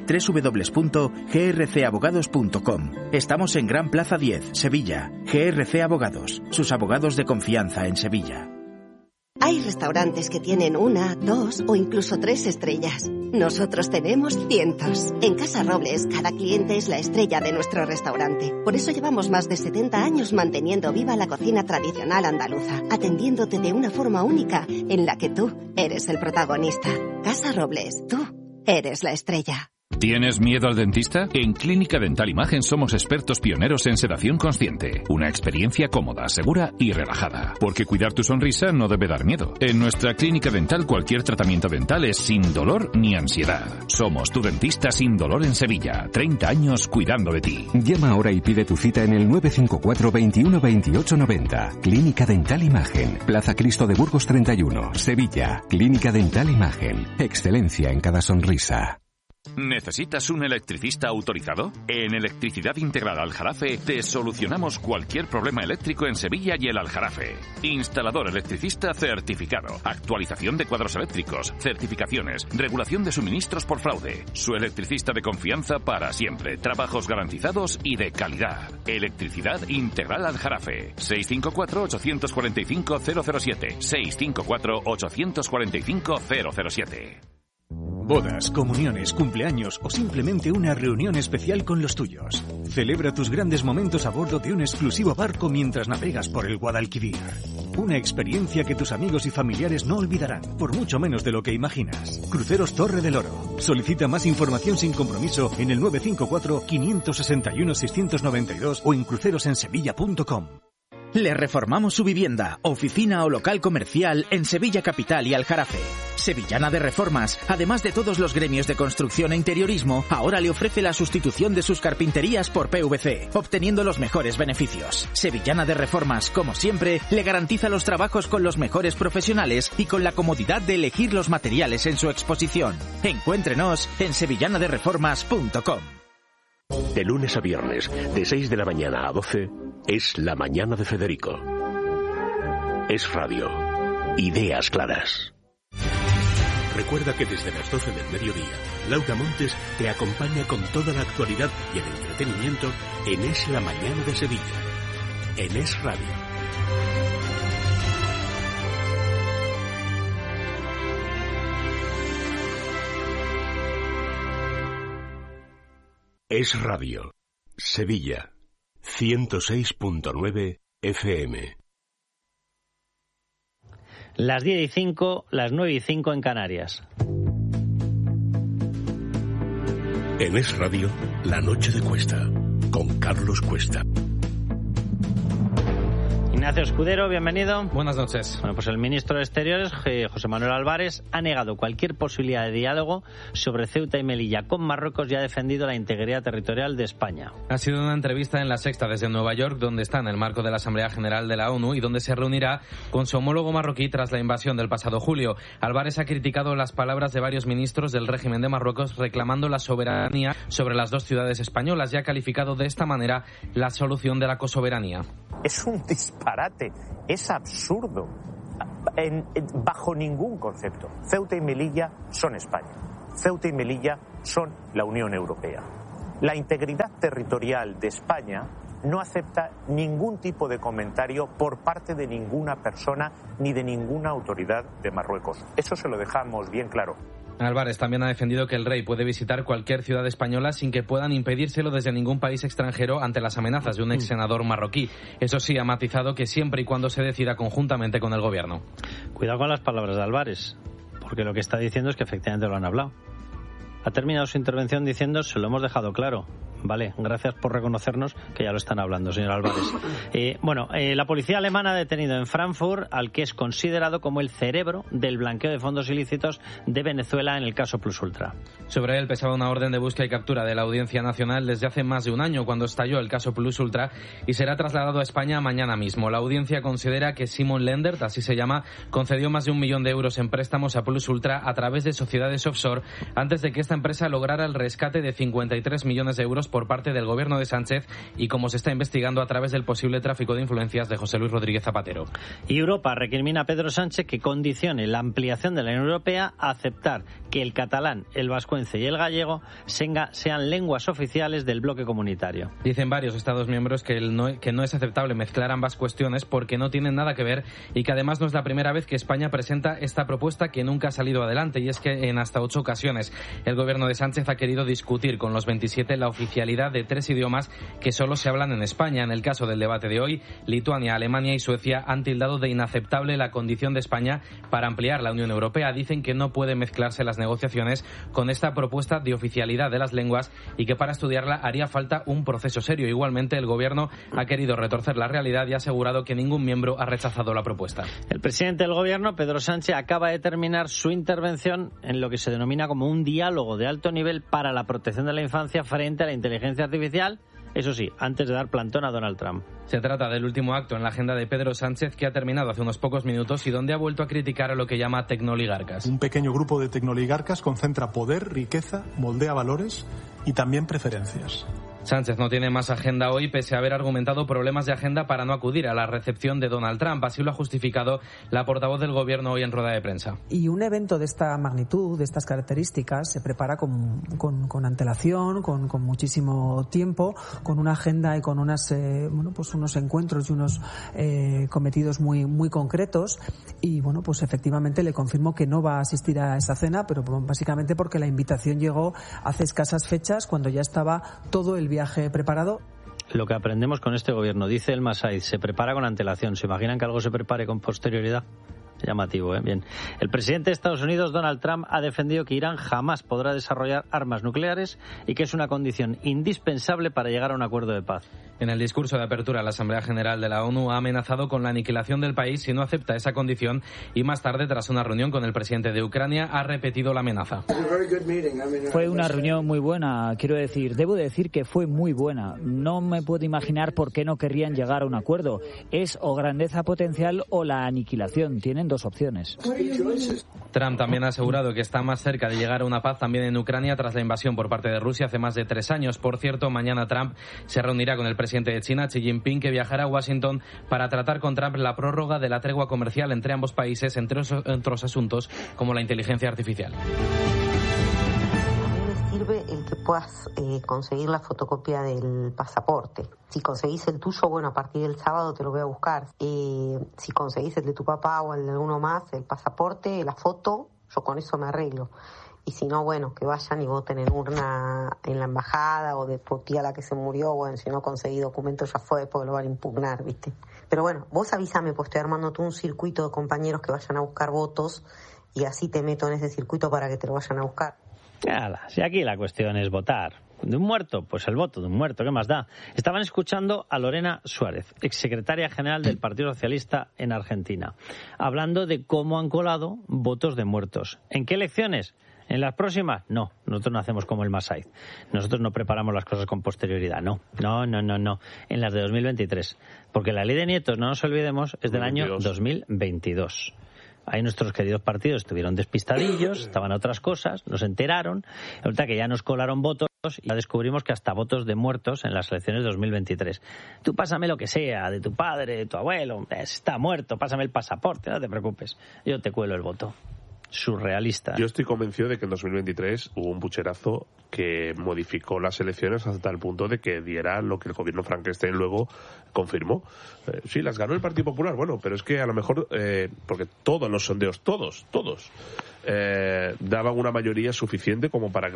www.grcabogados.com. Estamos en Gran Plaza 10, Sevilla. GRC Abogados, sus abogados de confianza en Sevilla. Hay restaurantes que tienen 1, 2 o incluso 3 estrellas. Nosotros tenemos cientos. En Casa Robles, cada cliente es la estrella de nuestro restaurante. Por eso llevamos más de 70 años manteniendo viva la cocina tradicional andaluza, atendiéndote de una forma única en la que tú eres el protagonista. Casa Robles, tú eres la estrella. ¿Tienes miedo al dentista? En Clínica Dental Imagen somos expertos pioneros en sedación consciente. Una experiencia cómoda, segura y relajada. Porque cuidar tu sonrisa no debe dar miedo. En nuestra clínica dental cualquier tratamiento dental es sin dolor ni ansiedad. Somos tu dentista sin dolor en Sevilla. 30 años cuidando de ti. Llama ahora y pide tu cita en el 954 21 28 90. Clínica Dental Imagen. Plaza Cristo de Burgos 31, Sevilla. Clínica Dental Imagen. Excelencia en cada sonrisa. ¿Necesitas un electricista autorizado? En Electricidad Integral Aljarafe te solucionamos cualquier problema eléctrico en Sevilla y el Aljarafe. Instalador electricista certificado, actualización de cuadros eléctricos, certificaciones, regulación de suministros por fraude. Su electricista de confianza para siempre, trabajos garantizados y de calidad. Electricidad Integral Aljarafe. 654-845-007. 654-845-007. Bodas, comuniones, cumpleaños o simplemente una reunión especial con los tuyos. Celebra tus grandes momentos a bordo de un exclusivo barco mientras navegas por el Guadalquivir. Una experiencia que tus amigos y familiares no olvidarán, por mucho menos de lo que imaginas. Cruceros Torre del Oro. Solicita más información sin compromiso en el 954-561-692 o en crucerosensevilla.com. Le reformamos su vivienda, oficina o local comercial en Sevilla Capital y Aljarafe. Sevillana de Reformas, además de todos los gremios de construcción e interiorismo, ahora le ofrece la sustitución de sus carpinterías por PVC, obteniendo los mejores beneficios. Sevillana de Reformas, como siempre, le garantiza los trabajos con los mejores profesionales y con la comodidad de elegir los materiales en su exposición. Encuéntrenos en sevillanadereformas.com. De lunes a viernes, de 6 de la mañana a 12, es La Mañana de Federico. Es Radio. Ideas claras. Recuerda que desde las 12 del mediodía, Laura Montes te acompaña con toda la actualidad y el entretenimiento en Es la Mañana de Sevilla. En Es Radio. Es Radio. Sevilla. 106.9 FM. Las 10:05, las 9:05 en Canarias. En Es Radio, La Noche de Cuesta, con Carlos Cuesta. Ignacio Escudero, bienvenido. Buenas noches. Bueno, pues el ministro de Exteriores, José Manuel Álvarez, ha negado cualquier posibilidad de diálogo sobre Ceuta y Melilla con Marruecos y ha defendido la integridad territorial de España. Ha sido una entrevista en La Sexta desde Nueva York, donde está en el marco de la Asamblea General de la ONU y donde se reunirá con su homólogo marroquí tras la invasión del pasado julio. Álvarez ha criticado las palabras de varios ministros del régimen de Marruecos reclamando la soberanía sobre las dos ciudades españolas y ha calificado de esta manera la solución de la cosoberanía. Es un disparate, es absurdo, bajo ningún concepto. Ceuta y Melilla son España, Ceuta y Melilla son la Unión Europea. La integridad territorial de España no acepta ningún tipo de comentario por parte de ninguna persona ni de ninguna autoridad de Marruecos. Eso se lo dejamos bien claro. Álvarez también ha defendido que el rey puede visitar cualquier ciudad española sin que puedan impedírselo desde ningún país extranjero ante las amenazas de un ex senador marroquí. Eso sí, ha matizado que siempre y cuando se decida conjuntamente con el gobierno. Cuidado con las palabras de Álvarez, porque lo que está diciendo es que efectivamente lo han hablado. Ha terminado su intervención diciendo, se lo hemos dejado claro. Vale, gracias por reconocernos que ya lo están hablando, señor Álvarez. La policía alemana ha detenido en Frankfurt al que es considerado como el cerebro del blanqueo de fondos ilícitos de Venezuela en el caso Plus Ultra. Sobre él pesaba una orden de búsqueda y captura de la Audiencia Nacional desde hace más de un año, cuando estalló el caso Plus Ultra, y será trasladado a España mañana mismo. La audiencia considera que Simon Lendert, así se llama, concedió más de 1 millón de euros en préstamos a Plus Ultra a través de sociedades offshore antes de que esta empresa lograra el rescate de 53 millones de euros por parte del gobierno de Sánchez y como se está investigando a través del posible tráfico de influencias de José Luis Rodríguez Zapatero. Y Europa recrimina a Pedro Sánchez que condicione la ampliación de la Unión Europea a aceptar que el catalán, el vascuence y el gallego sean lenguas oficiales del bloque comunitario. Dicen varios Estados miembros que no es aceptable mezclar ambas cuestiones porque no tienen nada que ver y que además no es la primera vez que España presenta esta propuesta que nunca ha salido adelante, y es que en hasta 8 ocasiones el gobierno de Sánchez ha querido discutir con los 27 la oficialidad de 3 idiomas que solo se hablan en España. En el caso del debate de hoy, Lituania, Alemania y Suecia han tildado de inaceptable la condición de España para ampliar la Unión Europea. Dicen que no pueden mezclarse las negociaciones con esta propuesta de oficialidad de las lenguas y que para estudiarla haría falta un proceso serio. Igualmente, el gobierno ha querido retorcer la realidad y ha asegurado que ningún miembro ha rechazado la propuesta. El presidente del gobierno, Pedro Sánchez, acaba de terminar su intervención en lo que se denomina como un diálogo de alto nivel para la protección de la infancia frente a la inteligencia artificial, eso sí, antes de dar plantón a Donald Trump. Se trata del último acto en la agenda de Pedro Sánchez, que ha terminado hace unos pocos minutos y donde ha vuelto a criticar a lo que llama tecnoligarcas. Un pequeño grupo de tecnoligarcas concentra poder, riqueza, moldea valores y también preferencias. Sánchez no tiene más agenda hoy, pese a haber argumentado problemas de agenda para no acudir a la recepción de Donald Trump. Así lo ha justificado la portavoz del gobierno hoy en rueda de prensa. Y un evento de esta magnitud, de estas características, se prepara con antelación, con muchísimo tiempo, con una agenda y con unos encuentros y unos cometidos muy concretos. Y bueno, pues efectivamente le confirmo que no va a asistir a esa cena, pero básicamente porque la invitación llegó hace escasas fechas, cuando ya estaba todo el viaje preparado. Lo que aprendemos con este gobierno, dice el Massaid, se prepara con antelación. ¿Se imaginan que algo se prepare con posterioridad? Llamativo, ¿eh? Bien. El presidente de Estados Unidos, Donald Trump, ha defendido que Irán jamás podrá desarrollar armas nucleares y que es una condición indispensable para llegar a un acuerdo de paz. En el discurso de apertura a la Asamblea General de la ONU ha amenazado con la aniquilación del país si no acepta esa condición y más tarde, tras una reunión con el presidente de Ucrania, ha repetido la amenaza. Fue una reunión muy buena, debo decir que fue muy buena. No me puedo imaginar por qué no querrían llegar a un acuerdo. Es o grandeza potencial o la aniquilación. Tienen 2 opciones. Trump también ha asegurado que está más cerca de llegar a una paz también en Ucrania tras la invasión por parte de Rusia hace más de 3 años. Por cierto, mañana Trump se reunirá con el presidente de China, Xi Jinping, que viajará a Washington para tratar con Trump la prórroga de la tregua comercial entre ambos países, entre otros asuntos como la inteligencia artificial. Sirve el que puedas conseguir la fotocopia del pasaporte. Si conseguís el tuyo, bueno, a partir del sábado te lo voy a buscar. Si conseguís el de tu papá o el de alguno más, el pasaporte, la foto, yo con eso me arreglo. Y si no, bueno, que vayan y voten en urna en la embajada o de tu tía la que se murió. Bueno, si no conseguí documentos ya fue, porque lo van a impugnar, ¿viste? Pero bueno, vos avísame, pues estoy armando todo un circuito de compañeros que vayan a buscar votos y así te meto en ese circuito para que te lo vayan a buscar. Si aquí la cuestión es votar. ¿De un muerto? Pues el voto de un muerto, ¿qué más da? Estaban escuchando a Lorena Suárez, exsecretaria general del Partido Socialista en Argentina, hablando de cómo han colado votos de muertos. ¿En qué elecciones? ¿En las próximas? No, nosotros no hacemos como el Massaid. Nosotros no preparamos las cosas con posterioridad, no. En las de 2023. Porque la ley de nietos, no nos olvidemos, es del año 2022. Ahí nuestros queridos partidos estuvieron despistadillos, estaban a otras cosas, nos enteraron. Resulta que ya nos colaron votos y ya descubrimos que hasta votos de muertos en las elecciones de 2023. Tú pásame lo que sea, de tu padre, de tu abuelo, está muerto, pásame el pasaporte, no te preocupes, yo te cuelo el voto. Surrealista. Yo estoy convencido de que en 2023 hubo un pucherazo que modificó las elecciones hasta el punto de que diera lo que el gobierno Frankenstein luego confirmó. Sí, las ganó el Partido Popular, bueno, pero es que a lo mejor, porque todos los sondeos, todos, daban una mayoría suficiente como para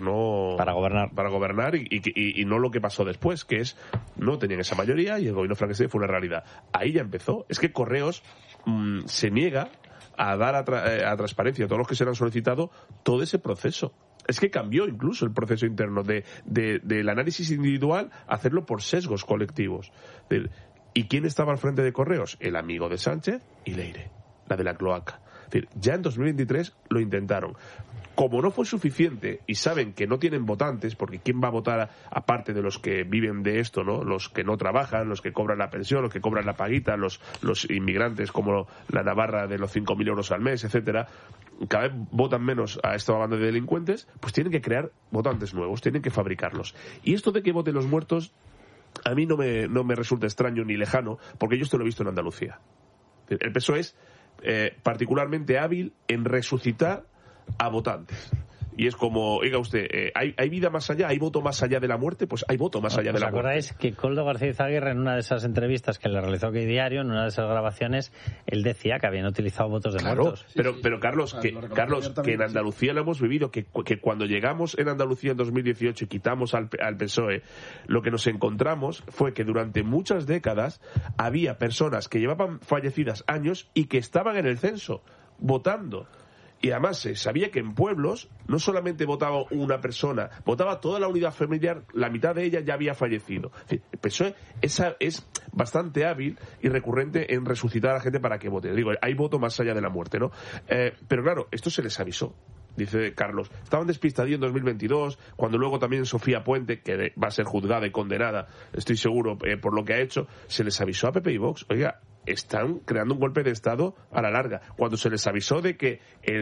gobernar y no lo que pasó después, que es no tenían esa mayoría y el gobierno Frankenstein fue una realidad. Ahí ya empezó. Es que Correos se niega a dar a transparencia a todos los que se le han solicitado todo ese proceso. Es que cambió incluso el proceso interno del análisis individual a hacerlo por sesgos colectivos. ¿Y quién estaba al frente de Correos? El amigo de Sánchez y Leire, la de la cloaca. Es decir, ya en 2023 lo intentaron. Como no fue suficiente y saben que no tienen votantes, porque ¿quién va a votar aparte de los que viven de esto, ¿no? Los que no trabajan, los que cobran la pensión, los que cobran la paguita, los inmigrantes como la Navarra de los 5.000 euros al mes, etcétera, cada vez votan menos a esta banda de delincuentes, pues tienen que crear votantes nuevos, tienen que fabricarlos. Y esto de que voten los muertos, a mí no me resulta extraño ni lejano, porque yo esto lo he visto en Andalucía. El PSOE es particularmente hábil en resucitar a votantes. Y es como, oiga usted, ¿hay vida más allá? ¿Hay voto más allá de la muerte? Pues hay voto más allá de la muerte. ¿Os acordáis que Koldo García Izaguirre, en una de esas entrevistas que le realizó aquí Diario, en una de esas grabaciones, él decía que habían utilizado votos de muertos? Pero Carlos, que en Andalucía lo hemos vivido, que cuando llegamos en Andalucía en 2018 y quitamos al PSOE, lo que nos encontramos fue que durante muchas décadas había personas que llevaban fallecidas años y que estaban en el censo, votando. Y además se sabía que en pueblos no solamente votaba una persona, votaba toda la unidad familiar, la mitad de ella ya había fallecido. El PSOE es bastante hábil y recurrente en resucitar a la gente para que vote. Digo, hay voto más allá de la muerte, ¿no? Pero claro, esto se les avisó. Dice Carlos, estaban despistadillos en 2022, cuando luego también Sofía Puente, que va a ser juzgada y condenada, estoy seguro, por lo que ha hecho, se les avisó a PP y Vox, oiga, están creando un golpe de Estado a la larga. Cuando se les avisó de que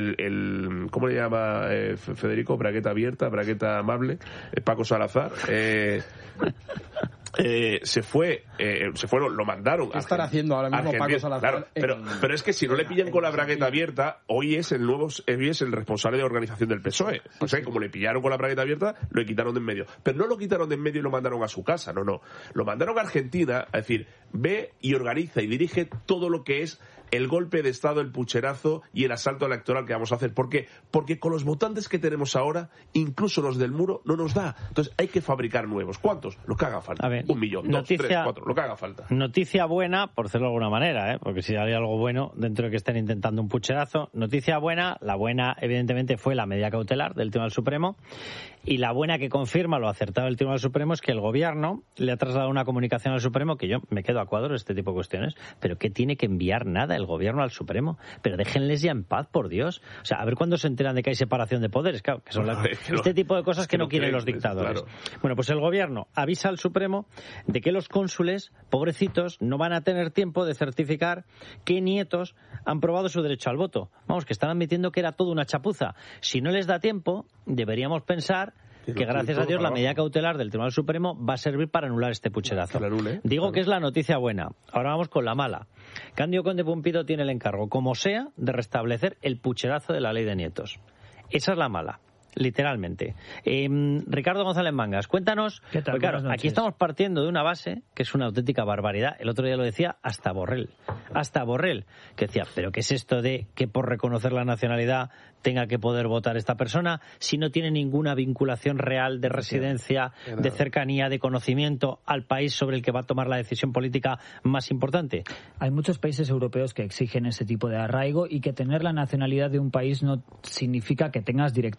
el ¿cómo le llama Federico? Bragueta abierta, bragueta amable, Paco Salazar, se fueron, lo mandaron. ¿Qué estará haciendo ahora mismo Paco Salazar? Claro, pero es que si no le pillan con la bragueta abierta, hoy es el responsable de organización del PSOE. O sea, como le pillaron con la bragueta abierta, lo quitaron de en medio. Pero no lo quitaron de en medio y lo mandaron a su casa, no. Lo mandaron a Argentina, a decir, ve y organiza y dirige todo lo que es el golpe de Estado, el pucherazo y el asalto electoral que vamos a hacer. ¿Por qué? Porque con los votantes que tenemos ahora, incluso los del muro, no nos da. Entonces hay que fabricar nuevos. ¿Cuántos? Los que haga falta. 1 millón, 2, 3, 4, lo que haga falta. Noticia buena, por decirlo de alguna manera, porque si hay algo bueno dentro de que estén intentando un pucherazo. Noticia buena, la buena evidentemente fue la medida cautelar del Tribunal Supremo, y la buena que confirma lo acertado del Tribunal Supremo es que el Gobierno le ha trasladado una comunicación al Supremo, que yo me quedo a cuadros de este tipo de cuestiones, pero que tiene que enviar nada el Gobierno al Supremo, pero déjenles ya en paz, por Dios. O sea, a ver cuándo se enteran de que hay separación de poderes, claro, que son este tipo de cosas que no quieren los dictadores. Claro. Bueno, pues el Gobierno avisa al Supremo de que los cónsules, pobrecitos, no van a tener tiempo de certificar qué nietos han probado su derecho al voto. Vamos, que están admitiendo que era todo una chapuza. Si no les da tiempo, deberíamos pensar que gracias a Dios la medida cautelar del Tribunal Supremo va a servir para anular este pucherazo. Digo que es la noticia buena. Ahora vamos con la mala. Cándido Conde Pumpido tiene el encargo, como sea, de restablecer el pucherazo de la ley de nietos. Esa es la mala, literalmente. Ricardo González Mangas, cuéntanos. ¿Qué tal? Porque, claro, aquí estamos partiendo de una base que es una auténtica barbaridad. El otro día lo decía hasta Borrell, que decía, pero ¿qué es esto de que por reconocer la nacionalidad tenga que poder votar esta persona si no tiene ninguna vinculación real de residencia, de cercanía, de conocimiento al país sobre el que va a tomar la decisión política más importante? Hay muchos países europeos que exigen ese tipo de arraigo, y que tener la nacionalidad de un país no significa que tengas directamente el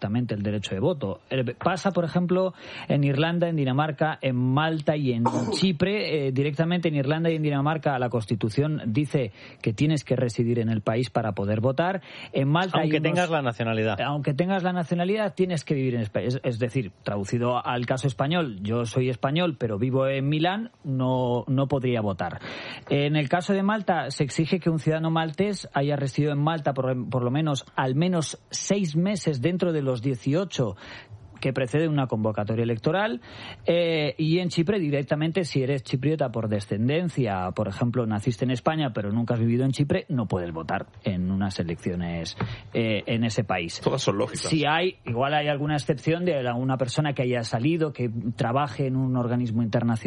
derecho de voto. Pasa, por ejemplo, en Irlanda, en Dinamarca, en Malta y en Chipre. Directamente en Irlanda y en Dinamarca la Constitución dice que tienes que residir en el país para poder votar. En Malta aunque tengas la nacionalidad. Aunque tengas la nacionalidad, tienes que vivir en España. Es decir, traducido al caso español, yo soy español, pero vivo en Milán, no podría votar. En el caso de Malta, se exige que un ciudadano maltés haya residido en Malta por lo menos al menos 6 meses dentro de los 18 que precede una convocatoria electoral, y en Chipre directamente, si eres chipriota por descendencia, por ejemplo, naciste en España pero nunca has vivido en Chipre, no puedes votar en unas elecciones en ese país. Todas son lógicas. Si igual hay alguna excepción de una persona que haya salido, que trabaje en un organismo internacional